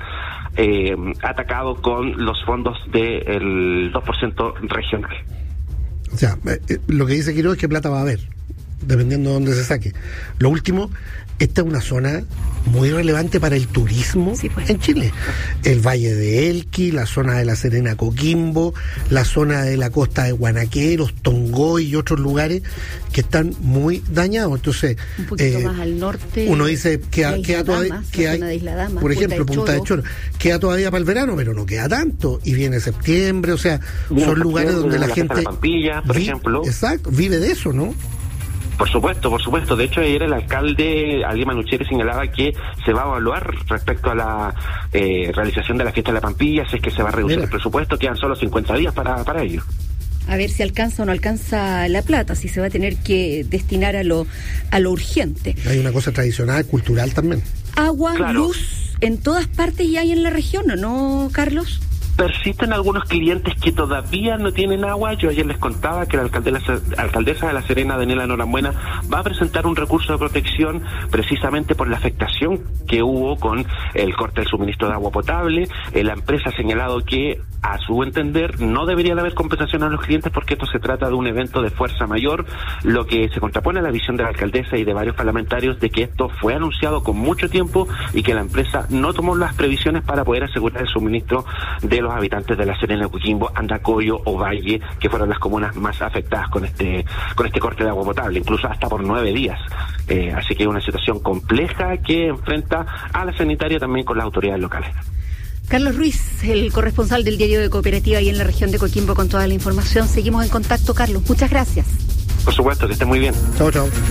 atacado con los fondos del 2% regional. O sea, lo que dice Quiroz es que plata va a haber, dependiendo de dónde se saque. Lo último, esta es una zona muy relevante para el turismo en Chile. El Valle de Elqui, la zona de La Serena, Coquimbo, la zona de la costa de Guanaqueros, Tongoy y otros lugares que están muy dañados. Entonces, un poquito más al norte, uno dice queda todavía, por ejemplo, Punta de Choro, queda todavía para el verano, pero no queda tanto. Y viene septiembre, o sea, son lugares donde la gente, la Pampilla, por ejemplo, exacto, vive de eso, ¿no? Por supuesto. De hecho, ayer el alcalde Alguien Manucheri señalaba que se va a evaluar respecto a la realización de la fiesta de la Pampilla, si es que se va a reducir el presupuesto. Quedan solo 50 días para ello. A ver si alcanza o no alcanza la plata, si se va a tener que destinar a lo urgente. Hay una cosa tradicional, cultural también. Agua, luz, en todas partes y hay en la región, ¿o no, Carlos? Persisten algunos clientes que todavía no tienen agua. Yo ayer les contaba que la alcaldesa de La Serena, Daniela Norambuena, va a presentar un recurso de protección precisamente por la afectación que hubo con el corte del suministro de agua potable. La empresa ha señalado que, a su entender, no debería haber compensación a los clientes porque esto se trata de un evento de fuerza mayor, lo que se contrapone a la visión de la alcaldesa y de varios parlamentarios de que esto fue anunciado con mucho tiempo y que la empresa no tomó las previsiones para poder asegurar el suministro de los habitantes de La Serena, Coquimbo, Andacollo, Ovalle, que fueron las comunas más afectadas con este corte de agua potable, incluso hasta por 9 días. Así que es una situación compleja que enfrenta a la sanitaria también con las autoridades locales. Carlos Ruiz, el corresponsal del Diario de Cooperativa ahí en la región de Coquimbo, con toda la información. Seguimos en contacto, Carlos. Muchas gracias. Por supuesto, que esté muy bien. Chao.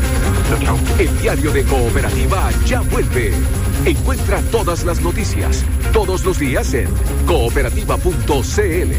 El Diario de Cooperativa ya vuelve. Encuentra todas las noticias, todos los días en cooperativa.cl.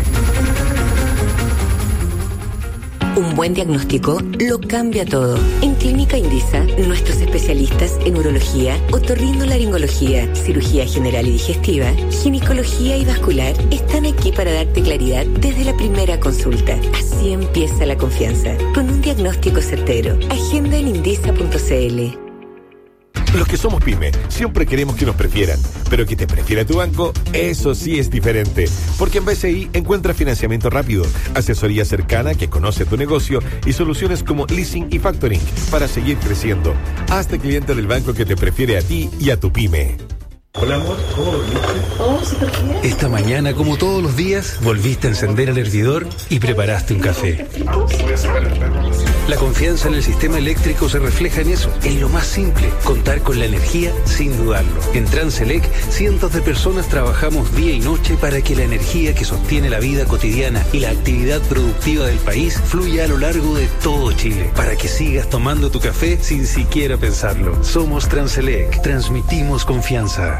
Un buen diagnóstico lo cambia todo. En Clínica Indisa, nuestros especialistas en urología, otorrinolaringología, cirugía general y digestiva, ginecología y vascular están aquí para darte claridad desde la primera consulta. Así empieza la confianza, con un diagnóstico certero. Agenda en indisa.cl. Los que somos pyme, siempre queremos que nos prefieran, pero que te prefiera tu banco, eso sí es diferente. Porque en BCI encuentras financiamiento rápido, asesoría cercana que conoce tu negocio y soluciones como leasing y factoring para seguir creciendo. Hazte cliente del banco que te prefiere a ti y a tu pyme. Hola amor, ¿cómo dormiste? Oh, súper bien. Esta mañana, como todos los días, volviste a encender el hervidor y preparaste un café. La confianza en el sistema eléctrico se refleja en eso, en lo más simple, contar con la energía sin dudarlo. En Transelec, cientos de personas trabajamos día y noche para que la energía que sostiene la vida cotidiana y la actividad productiva del país fluya a lo largo de todo Chile, para que sigas tomando tu café sin siquiera pensarlo. Somos Transelec, transmitimos confianza.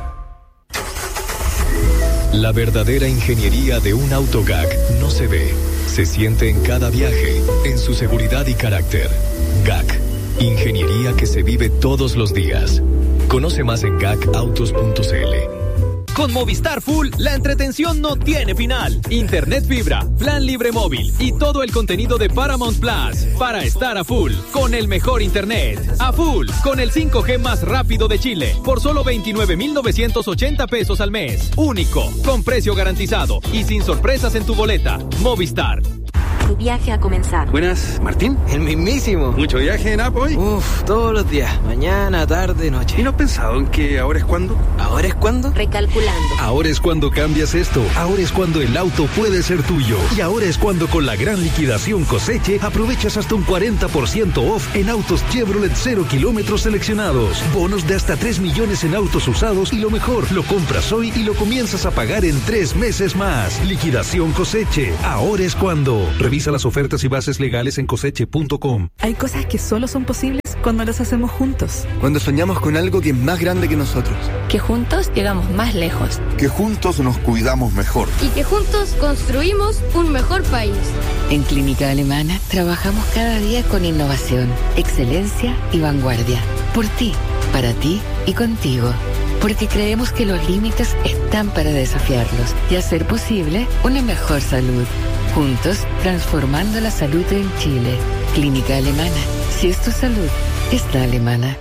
La verdadera ingeniería de un auto GAC no se ve, se siente en cada viaje, en su seguridad y carácter. GAC, ingeniería que se vive todos los días. Conoce más en gacautos.cl. Con Movistar Full, la entretención no tiene final. Internet fibra, plan libre móvil y todo el contenido de Paramount Plus para estar a full con el mejor internet. A full con el 5G más rápido de Chile por solo 29,980 pesos al mes. Único, con precio garantizado y sin sorpresas en tu boleta. Movistar. Tu viaje ha comenzado. Buenas, ¿Martín? El mismísimo. ¿Mucho viaje en App hoy? Todos los días. Mañana, tarde, noche. ¿Y no has pensado en que ahora es cuando? ¿Ahora es cuando? Recalculando. Ahora es cuando cambias esto. Ahora es cuando el auto puede ser tuyo. Y ahora es cuando con la gran liquidación Coseche aprovechas hasta un 40% off en autos Chevrolet 0 kilómetros seleccionados. Bonos de hasta 3 millones en autos usados y lo mejor, lo compras hoy y lo comienzas a pagar en 3 meses más. Liquidación Coseche. Ahora es cuando. Revisa las ofertas y bases legales en coseche.com. Hay cosas que solo son posibles cuando las hacemos juntos. Cuando soñamos con algo que es más grande que nosotros. Que juntos llegamos más lejos. Que juntos nos cuidamos mejor. Y que juntos construimos un mejor país. En Clínica Alemana trabajamos cada día con innovación, excelencia y vanguardia. Por ti, para ti y contigo. Porque creemos que los límites están para desafiarlos y hacer posible una mejor salud. Juntos, transformando la salud en Chile. Clínica Alemana. Si es tu salud, es la alemana.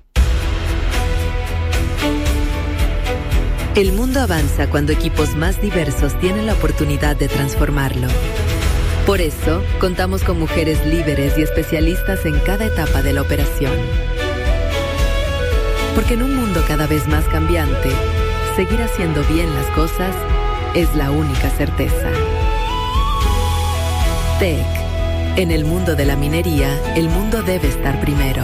El mundo avanza cuando equipos más diversos tienen la oportunidad de transformarlo. Por eso, contamos con mujeres líderes y especialistas en cada etapa de la operación. Porque en un mundo cada vez más cambiante, seguir haciendo bien las cosas es la única certeza. TEC. En el mundo de la minería, el mundo debe estar primero.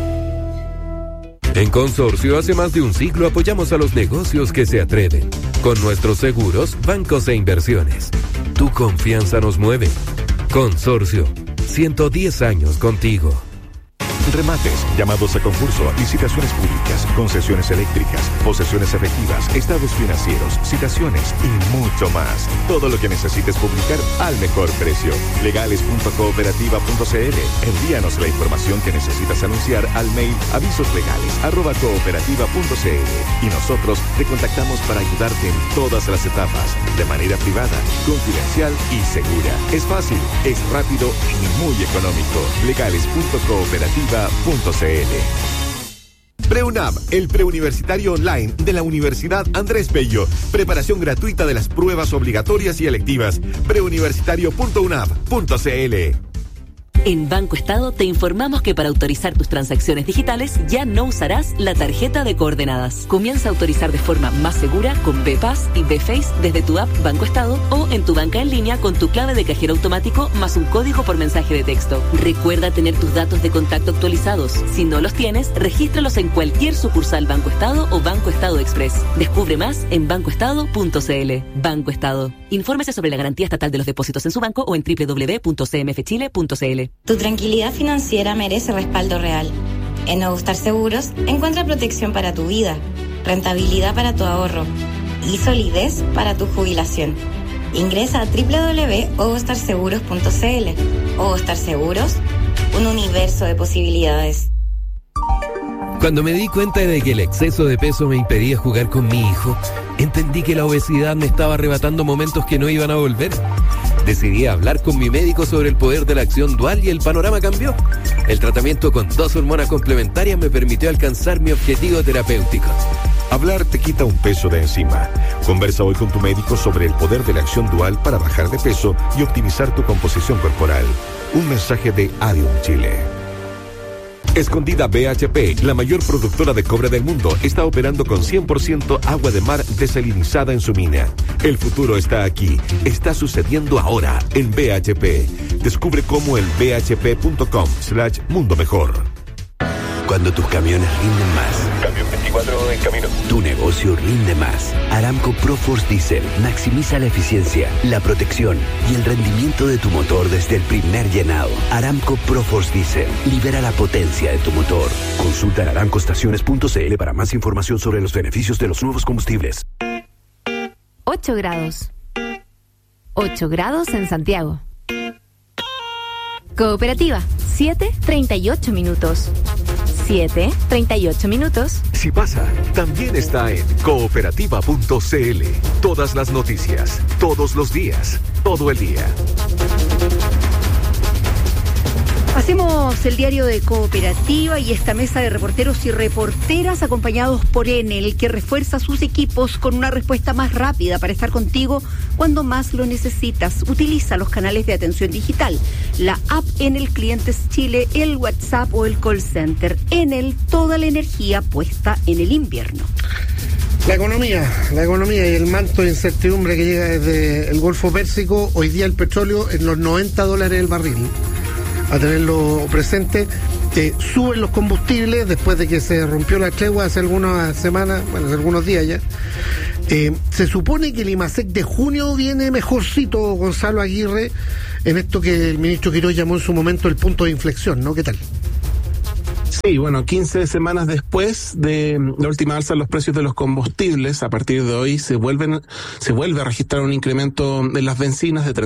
En Consorcio, hace más de un siglo apoyamos a los negocios que se atreven. Con nuestros seguros, bancos e inversiones. Tu confianza nos mueve. Consorcio, 110 años contigo. Remates, llamados a concurso, licitaciones públicas, concesiones eléctricas, posesiones efectivas, estados financieros, citaciones y mucho más. Todo lo que necesites publicar al mejor precio. Legales.cooperativa.cl. Envíanos la información que necesitas anunciar al mail avisoslegales@cooperativa.cl y nosotros te contactamos para ayudarte en todas las etapas, de manera privada, confidencial y segura. Es fácil, es rápido y muy económico. Legales.cooperativa.cl. PreUNAV, el preuniversitario online de la Universidad Andrés Bello. Preparación gratuita de las pruebas obligatorias y electivas. preuniversitario.unab.cl. En Banco Estado te informamos que para autorizar tus transacciones digitales ya no usarás la tarjeta de coordenadas. Comienza a autorizar de forma más segura con BPass y BFace desde tu app Banco Estado o en tu banca en línea con tu clave de cajero automático más un código por mensaje de texto. Recuerda tener tus datos de contacto actualizados. Si no los tienes, regístralos en cualquier sucursal Banco Estado o Banco Estado Express. Descubre más en bancoestado.cl. Banco Estado. Infórmese sobre la garantía estatal de los depósitos en su banco o en www.cmfchile.cl. Tu tranquilidad financiera merece respaldo real. En Nuevo Star Seguros encuentra protección para tu vida, rentabilidad para tu ahorro y solidez para tu jubilación. Ingresa a www.ovostarseguros.cl. Ovo Star Seguros, un universo de posibilidades. Cuando me di cuenta de que el exceso de peso me impedía jugar con mi hijo, entendí que la obesidad me estaba arrebatando momentos que no iban a volver. Decidí hablar con mi médico sobre el poder de la acción dual y el panorama cambió. El tratamiento con 2 hormonas complementarias me permitió alcanzar mi objetivo terapéutico. Hablar te quita un peso de encima. Conversa hoy con tu médico sobre el poder de la acción dual para bajar de peso y optimizar tu composición corporal. Un mensaje de Adium Chile. Escondida BHP, la mayor productora de cobre del mundo, está operando con 100% agua de mar desalinizada en su mina. El futuro está aquí. Está sucediendo ahora en BHP. Descubre cómo en bhp.com/mundo mejor. Cuando tus camiones rinden más. Camión 24 en camino. Tu negocio rinde más. Aramco ProForce Diesel maximiza la eficiencia, la protección y el rendimiento de tu motor desde el primer llenado. Aramco ProForce Diesel libera la potencia de tu motor. Consulta en aramcoestaciones.cl para más información sobre los beneficios de los nuevos combustibles. 8 grados. 8 grados en Santiago. Cooperativa, 7:38 minutos. 7:38 minutos. Si pasa, también está en cooperativa.cl. Todas las noticias, todos los días, todo el día. Hacemos el diario de Cooperativa y esta mesa de reporteros y reporteras acompañados por Enel, que refuerza sus equipos con una respuesta más rápida para estar contigo cuando más lo necesitas. Utiliza los canales de atención digital, la app Enel Clientes Chile, el WhatsApp o el call center. Enel, toda la energía puesta en el invierno. La economía y el manto de incertidumbre que llega desde el Golfo Pérsico. Hoy día el petróleo en los $90 el barril. A tenerlo presente, suben los combustibles después de que se rompió la tregua hace algunas semanas, bueno, hace algunos días ya. Se supone que el IMASEC de junio viene mejorcito, Gonzalo Aguirre, en esto que el ministro Quirós llamó en su momento el punto de inflexión, ¿no? ¿Qué tal? Sí, bueno, 15 semanas después de la última alza en los precios de los combustibles, a partir de hoy se vuelve a registrar un incremento en las bencinas de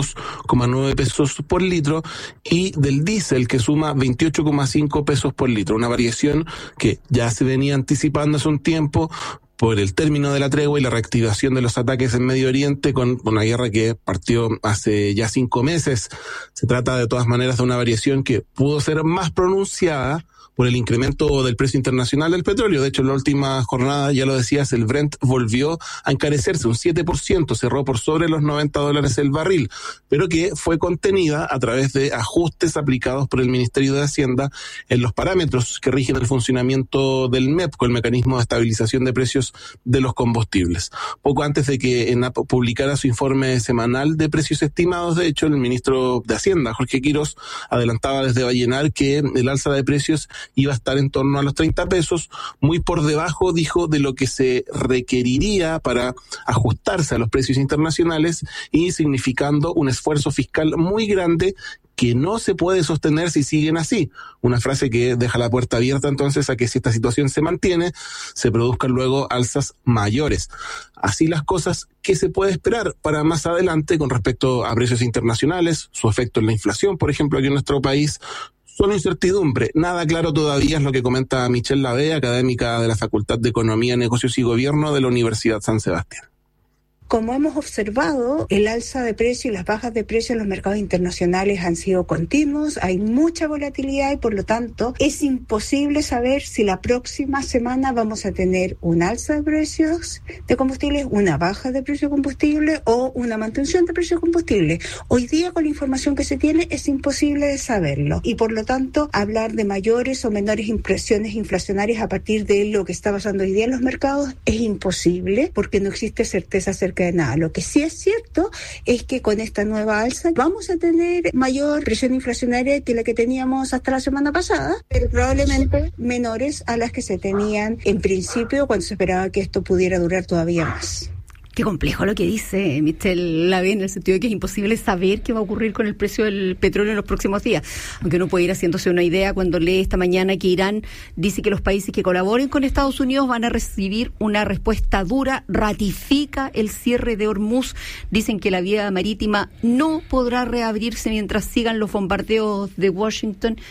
32,9 pesos por litro y del diésel que suma 28,5 pesos por litro, una variación que ya se venía anticipando hace un tiempo por el término de la tregua y la reactivación de los ataques en Medio Oriente con una guerra que partió hace ya 5 meses. Se trata de todas maneras de una variación que pudo ser más pronunciada por el incremento del precio internacional del petróleo. De hecho, en la última jornada, ya lo decías, el Brent volvió a encarecerse un 7%, cerró por sobre los $90 el barril, pero que fue contenida a través de ajustes aplicados por el Ministerio de Hacienda en los parámetros que rigen el funcionamiento del MEP, con el mecanismo de estabilización de precios de los combustibles. Poco antes de que ENAP publicara su informe semanal de precios estimados, de hecho, el ministro de Hacienda, Jorge Quirós, adelantaba desde Vallenar que el alza de precios iba a estar en torno a los 30 pesos, muy por debajo, dijo, de lo que se requeriría para ajustarse a los precios internacionales y significando un esfuerzo fiscal muy grande que no se puede sostener si siguen así. Una frase que deja la puerta abierta entonces a que si esta situación se mantiene, se produzcan luego alzas mayores. Así las cosas, ¿qué se puede esperar para más adelante con respecto a precios internacionales, su efecto en la inflación, por ejemplo, aquí en nuestro país? Solo incertidumbre, nada claro todavía, es lo que comenta Michelle Lavey, académica de la Facultad de Economía, Negocios y Gobierno de la Universidad San Sebastián. Como hemos observado, el alza de precio y las bajas de precio en los mercados internacionales han sido continuos, hay mucha volatilidad y por lo tanto es imposible saber si la próxima semana vamos a tener un alza de precios de combustibles, una baja de precio de combustible o una mantención de precio de combustible. Hoy día con la información que se tiene es imposible de saberlo y por lo tanto hablar de mayores o menores impresiones inflacionarias a partir de lo que está pasando hoy día en los mercados es imposible porque no existe certeza acerca de nada. Lo que sí es cierto es que con esta nueva alza vamos a tener mayor presión inflacionaria que la que teníamos hasta la semana pasada, pero probablemente menores a las que se tenían en principio cuando se esperaba que esto pudiera durar todavía más. Qué complejo lo que dice Michelle Lavey en el sentido de que es imposible saber qué va a ocurrir con el precio del petróleo en los próximos días. Aunque uno puede ir haciéndose una idea cuando lee esta mañana que Irán dice que los países que colaboren con Estados Unidos van a recibir una respuesta dura, ratifica el cierre de Hormuz. Dicen que la vía marítima no podrá reabrirse mientras sigan los bombardeos de Washington.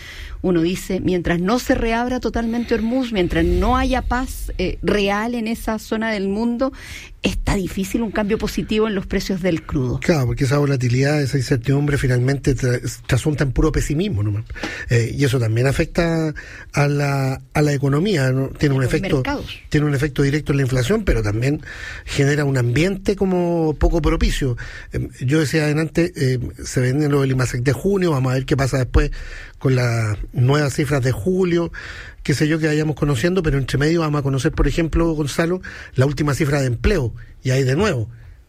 uno dice, mientras no se reabra totalmente Hormuz, mientras no haya paz real en esa zona del mundo, está difícil un cambio positivo en los precios del crudo. Claro, porque esa volatilidad, esa incertidumbre finalmente trasunta en puro pesimismo nomás. Y eso también afecta a la economía, ¿no? Tiene un efecto directo en la inflación, pero también genera un ambiente como poco propicio. Yo decía adelante, se venden los del IMASEC de junio, vamos a ver qué pasa después con las nuevas cifras de julio, qué sé yo, que vayamos conociendo, pero entre medio vamos a conocer, por ejemplo, Gonzalo, la última cifra de empleo, y ahí de nuevo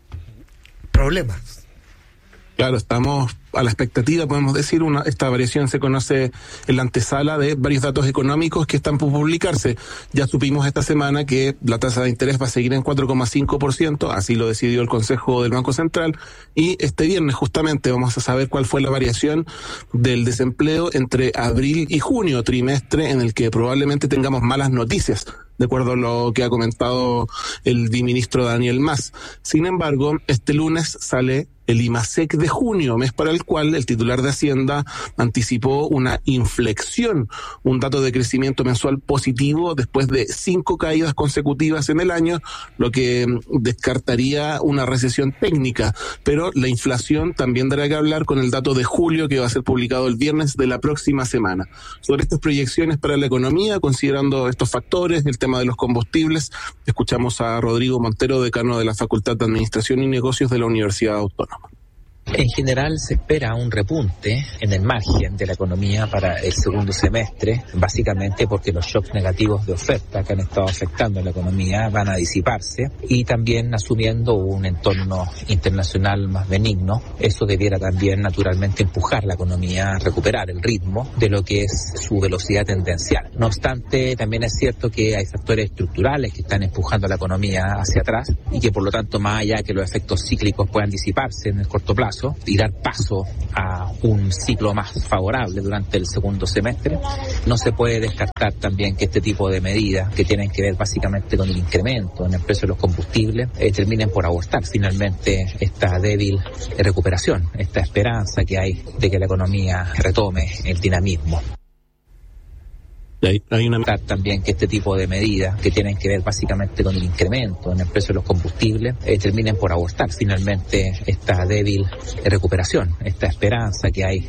problemas. Claro, estamos a la expectativa, podemos decir, esta variación se conoce en la antesala de varios datos económicos que están por publicarse. Ya supimos esta semana que la tasa de interés va a seguir en 4,5%, así lo decidió el Consejo del Banco Central, y este viernes justamente vamos a saber cuál fue la variación del desempleo entre abril y junio, trimestre en el que probablemente tengamos malas noticias, de acuerdo a lo que ha comentado el viceministro Daniel Mas. Sin embargo, este lunes sale el IMASEC de junio, mes para el cual el titular de Hacienda anticipó una inflexión, un dato de crecimiento mensual positivo después de 5 caídas consecutivas en el año, lo que descartaría una recesión técnica. Pero la inflación también dará que hablar con el dato de julio, que va a ser publicado el viernes de la próxima semana. Sobre estas proyecciones para la economía, considerando estos factores, el tema de los combustibles, escuchamos a Rodrigo Montero, decano de la Facultad de Administración y Negocios de la Universidad Autónoma. En general se espera un repunte en el margen de la economía para el segundo semestre, básicamente porque los shocks negativos de oferta que han estado afectando a la economía van a disiparse, y también asumiendo un entorno internacional más benigno. Eso debiera también naturalmente empujar la economía a recuperar el ritmo de lo que es su velocidad tendencial. No obstante, también es cierto que hay factores estructurales que están empujando a la economía hacia atrás y que por lo tanto, más allá de que los efectos cíclicos puedan disiparse en el corto plazo y dar paso a un ciclo más favorable durante el segundo semestre, no se puede descartar también que este tipo de medidas, que tienen que ver básicamente con el incremento en el precio de los combustibles, terminen por abortar finalmente esta débil recuperación, esta esperanza que hay de que la economía retome el dinamismo. Hay una también que este tipo de medidas, que tienen que ver básicamente con el incremento en el precio de los combustibles, terminen por abortar finalmente esta débil recuperación, esta esperanza que hay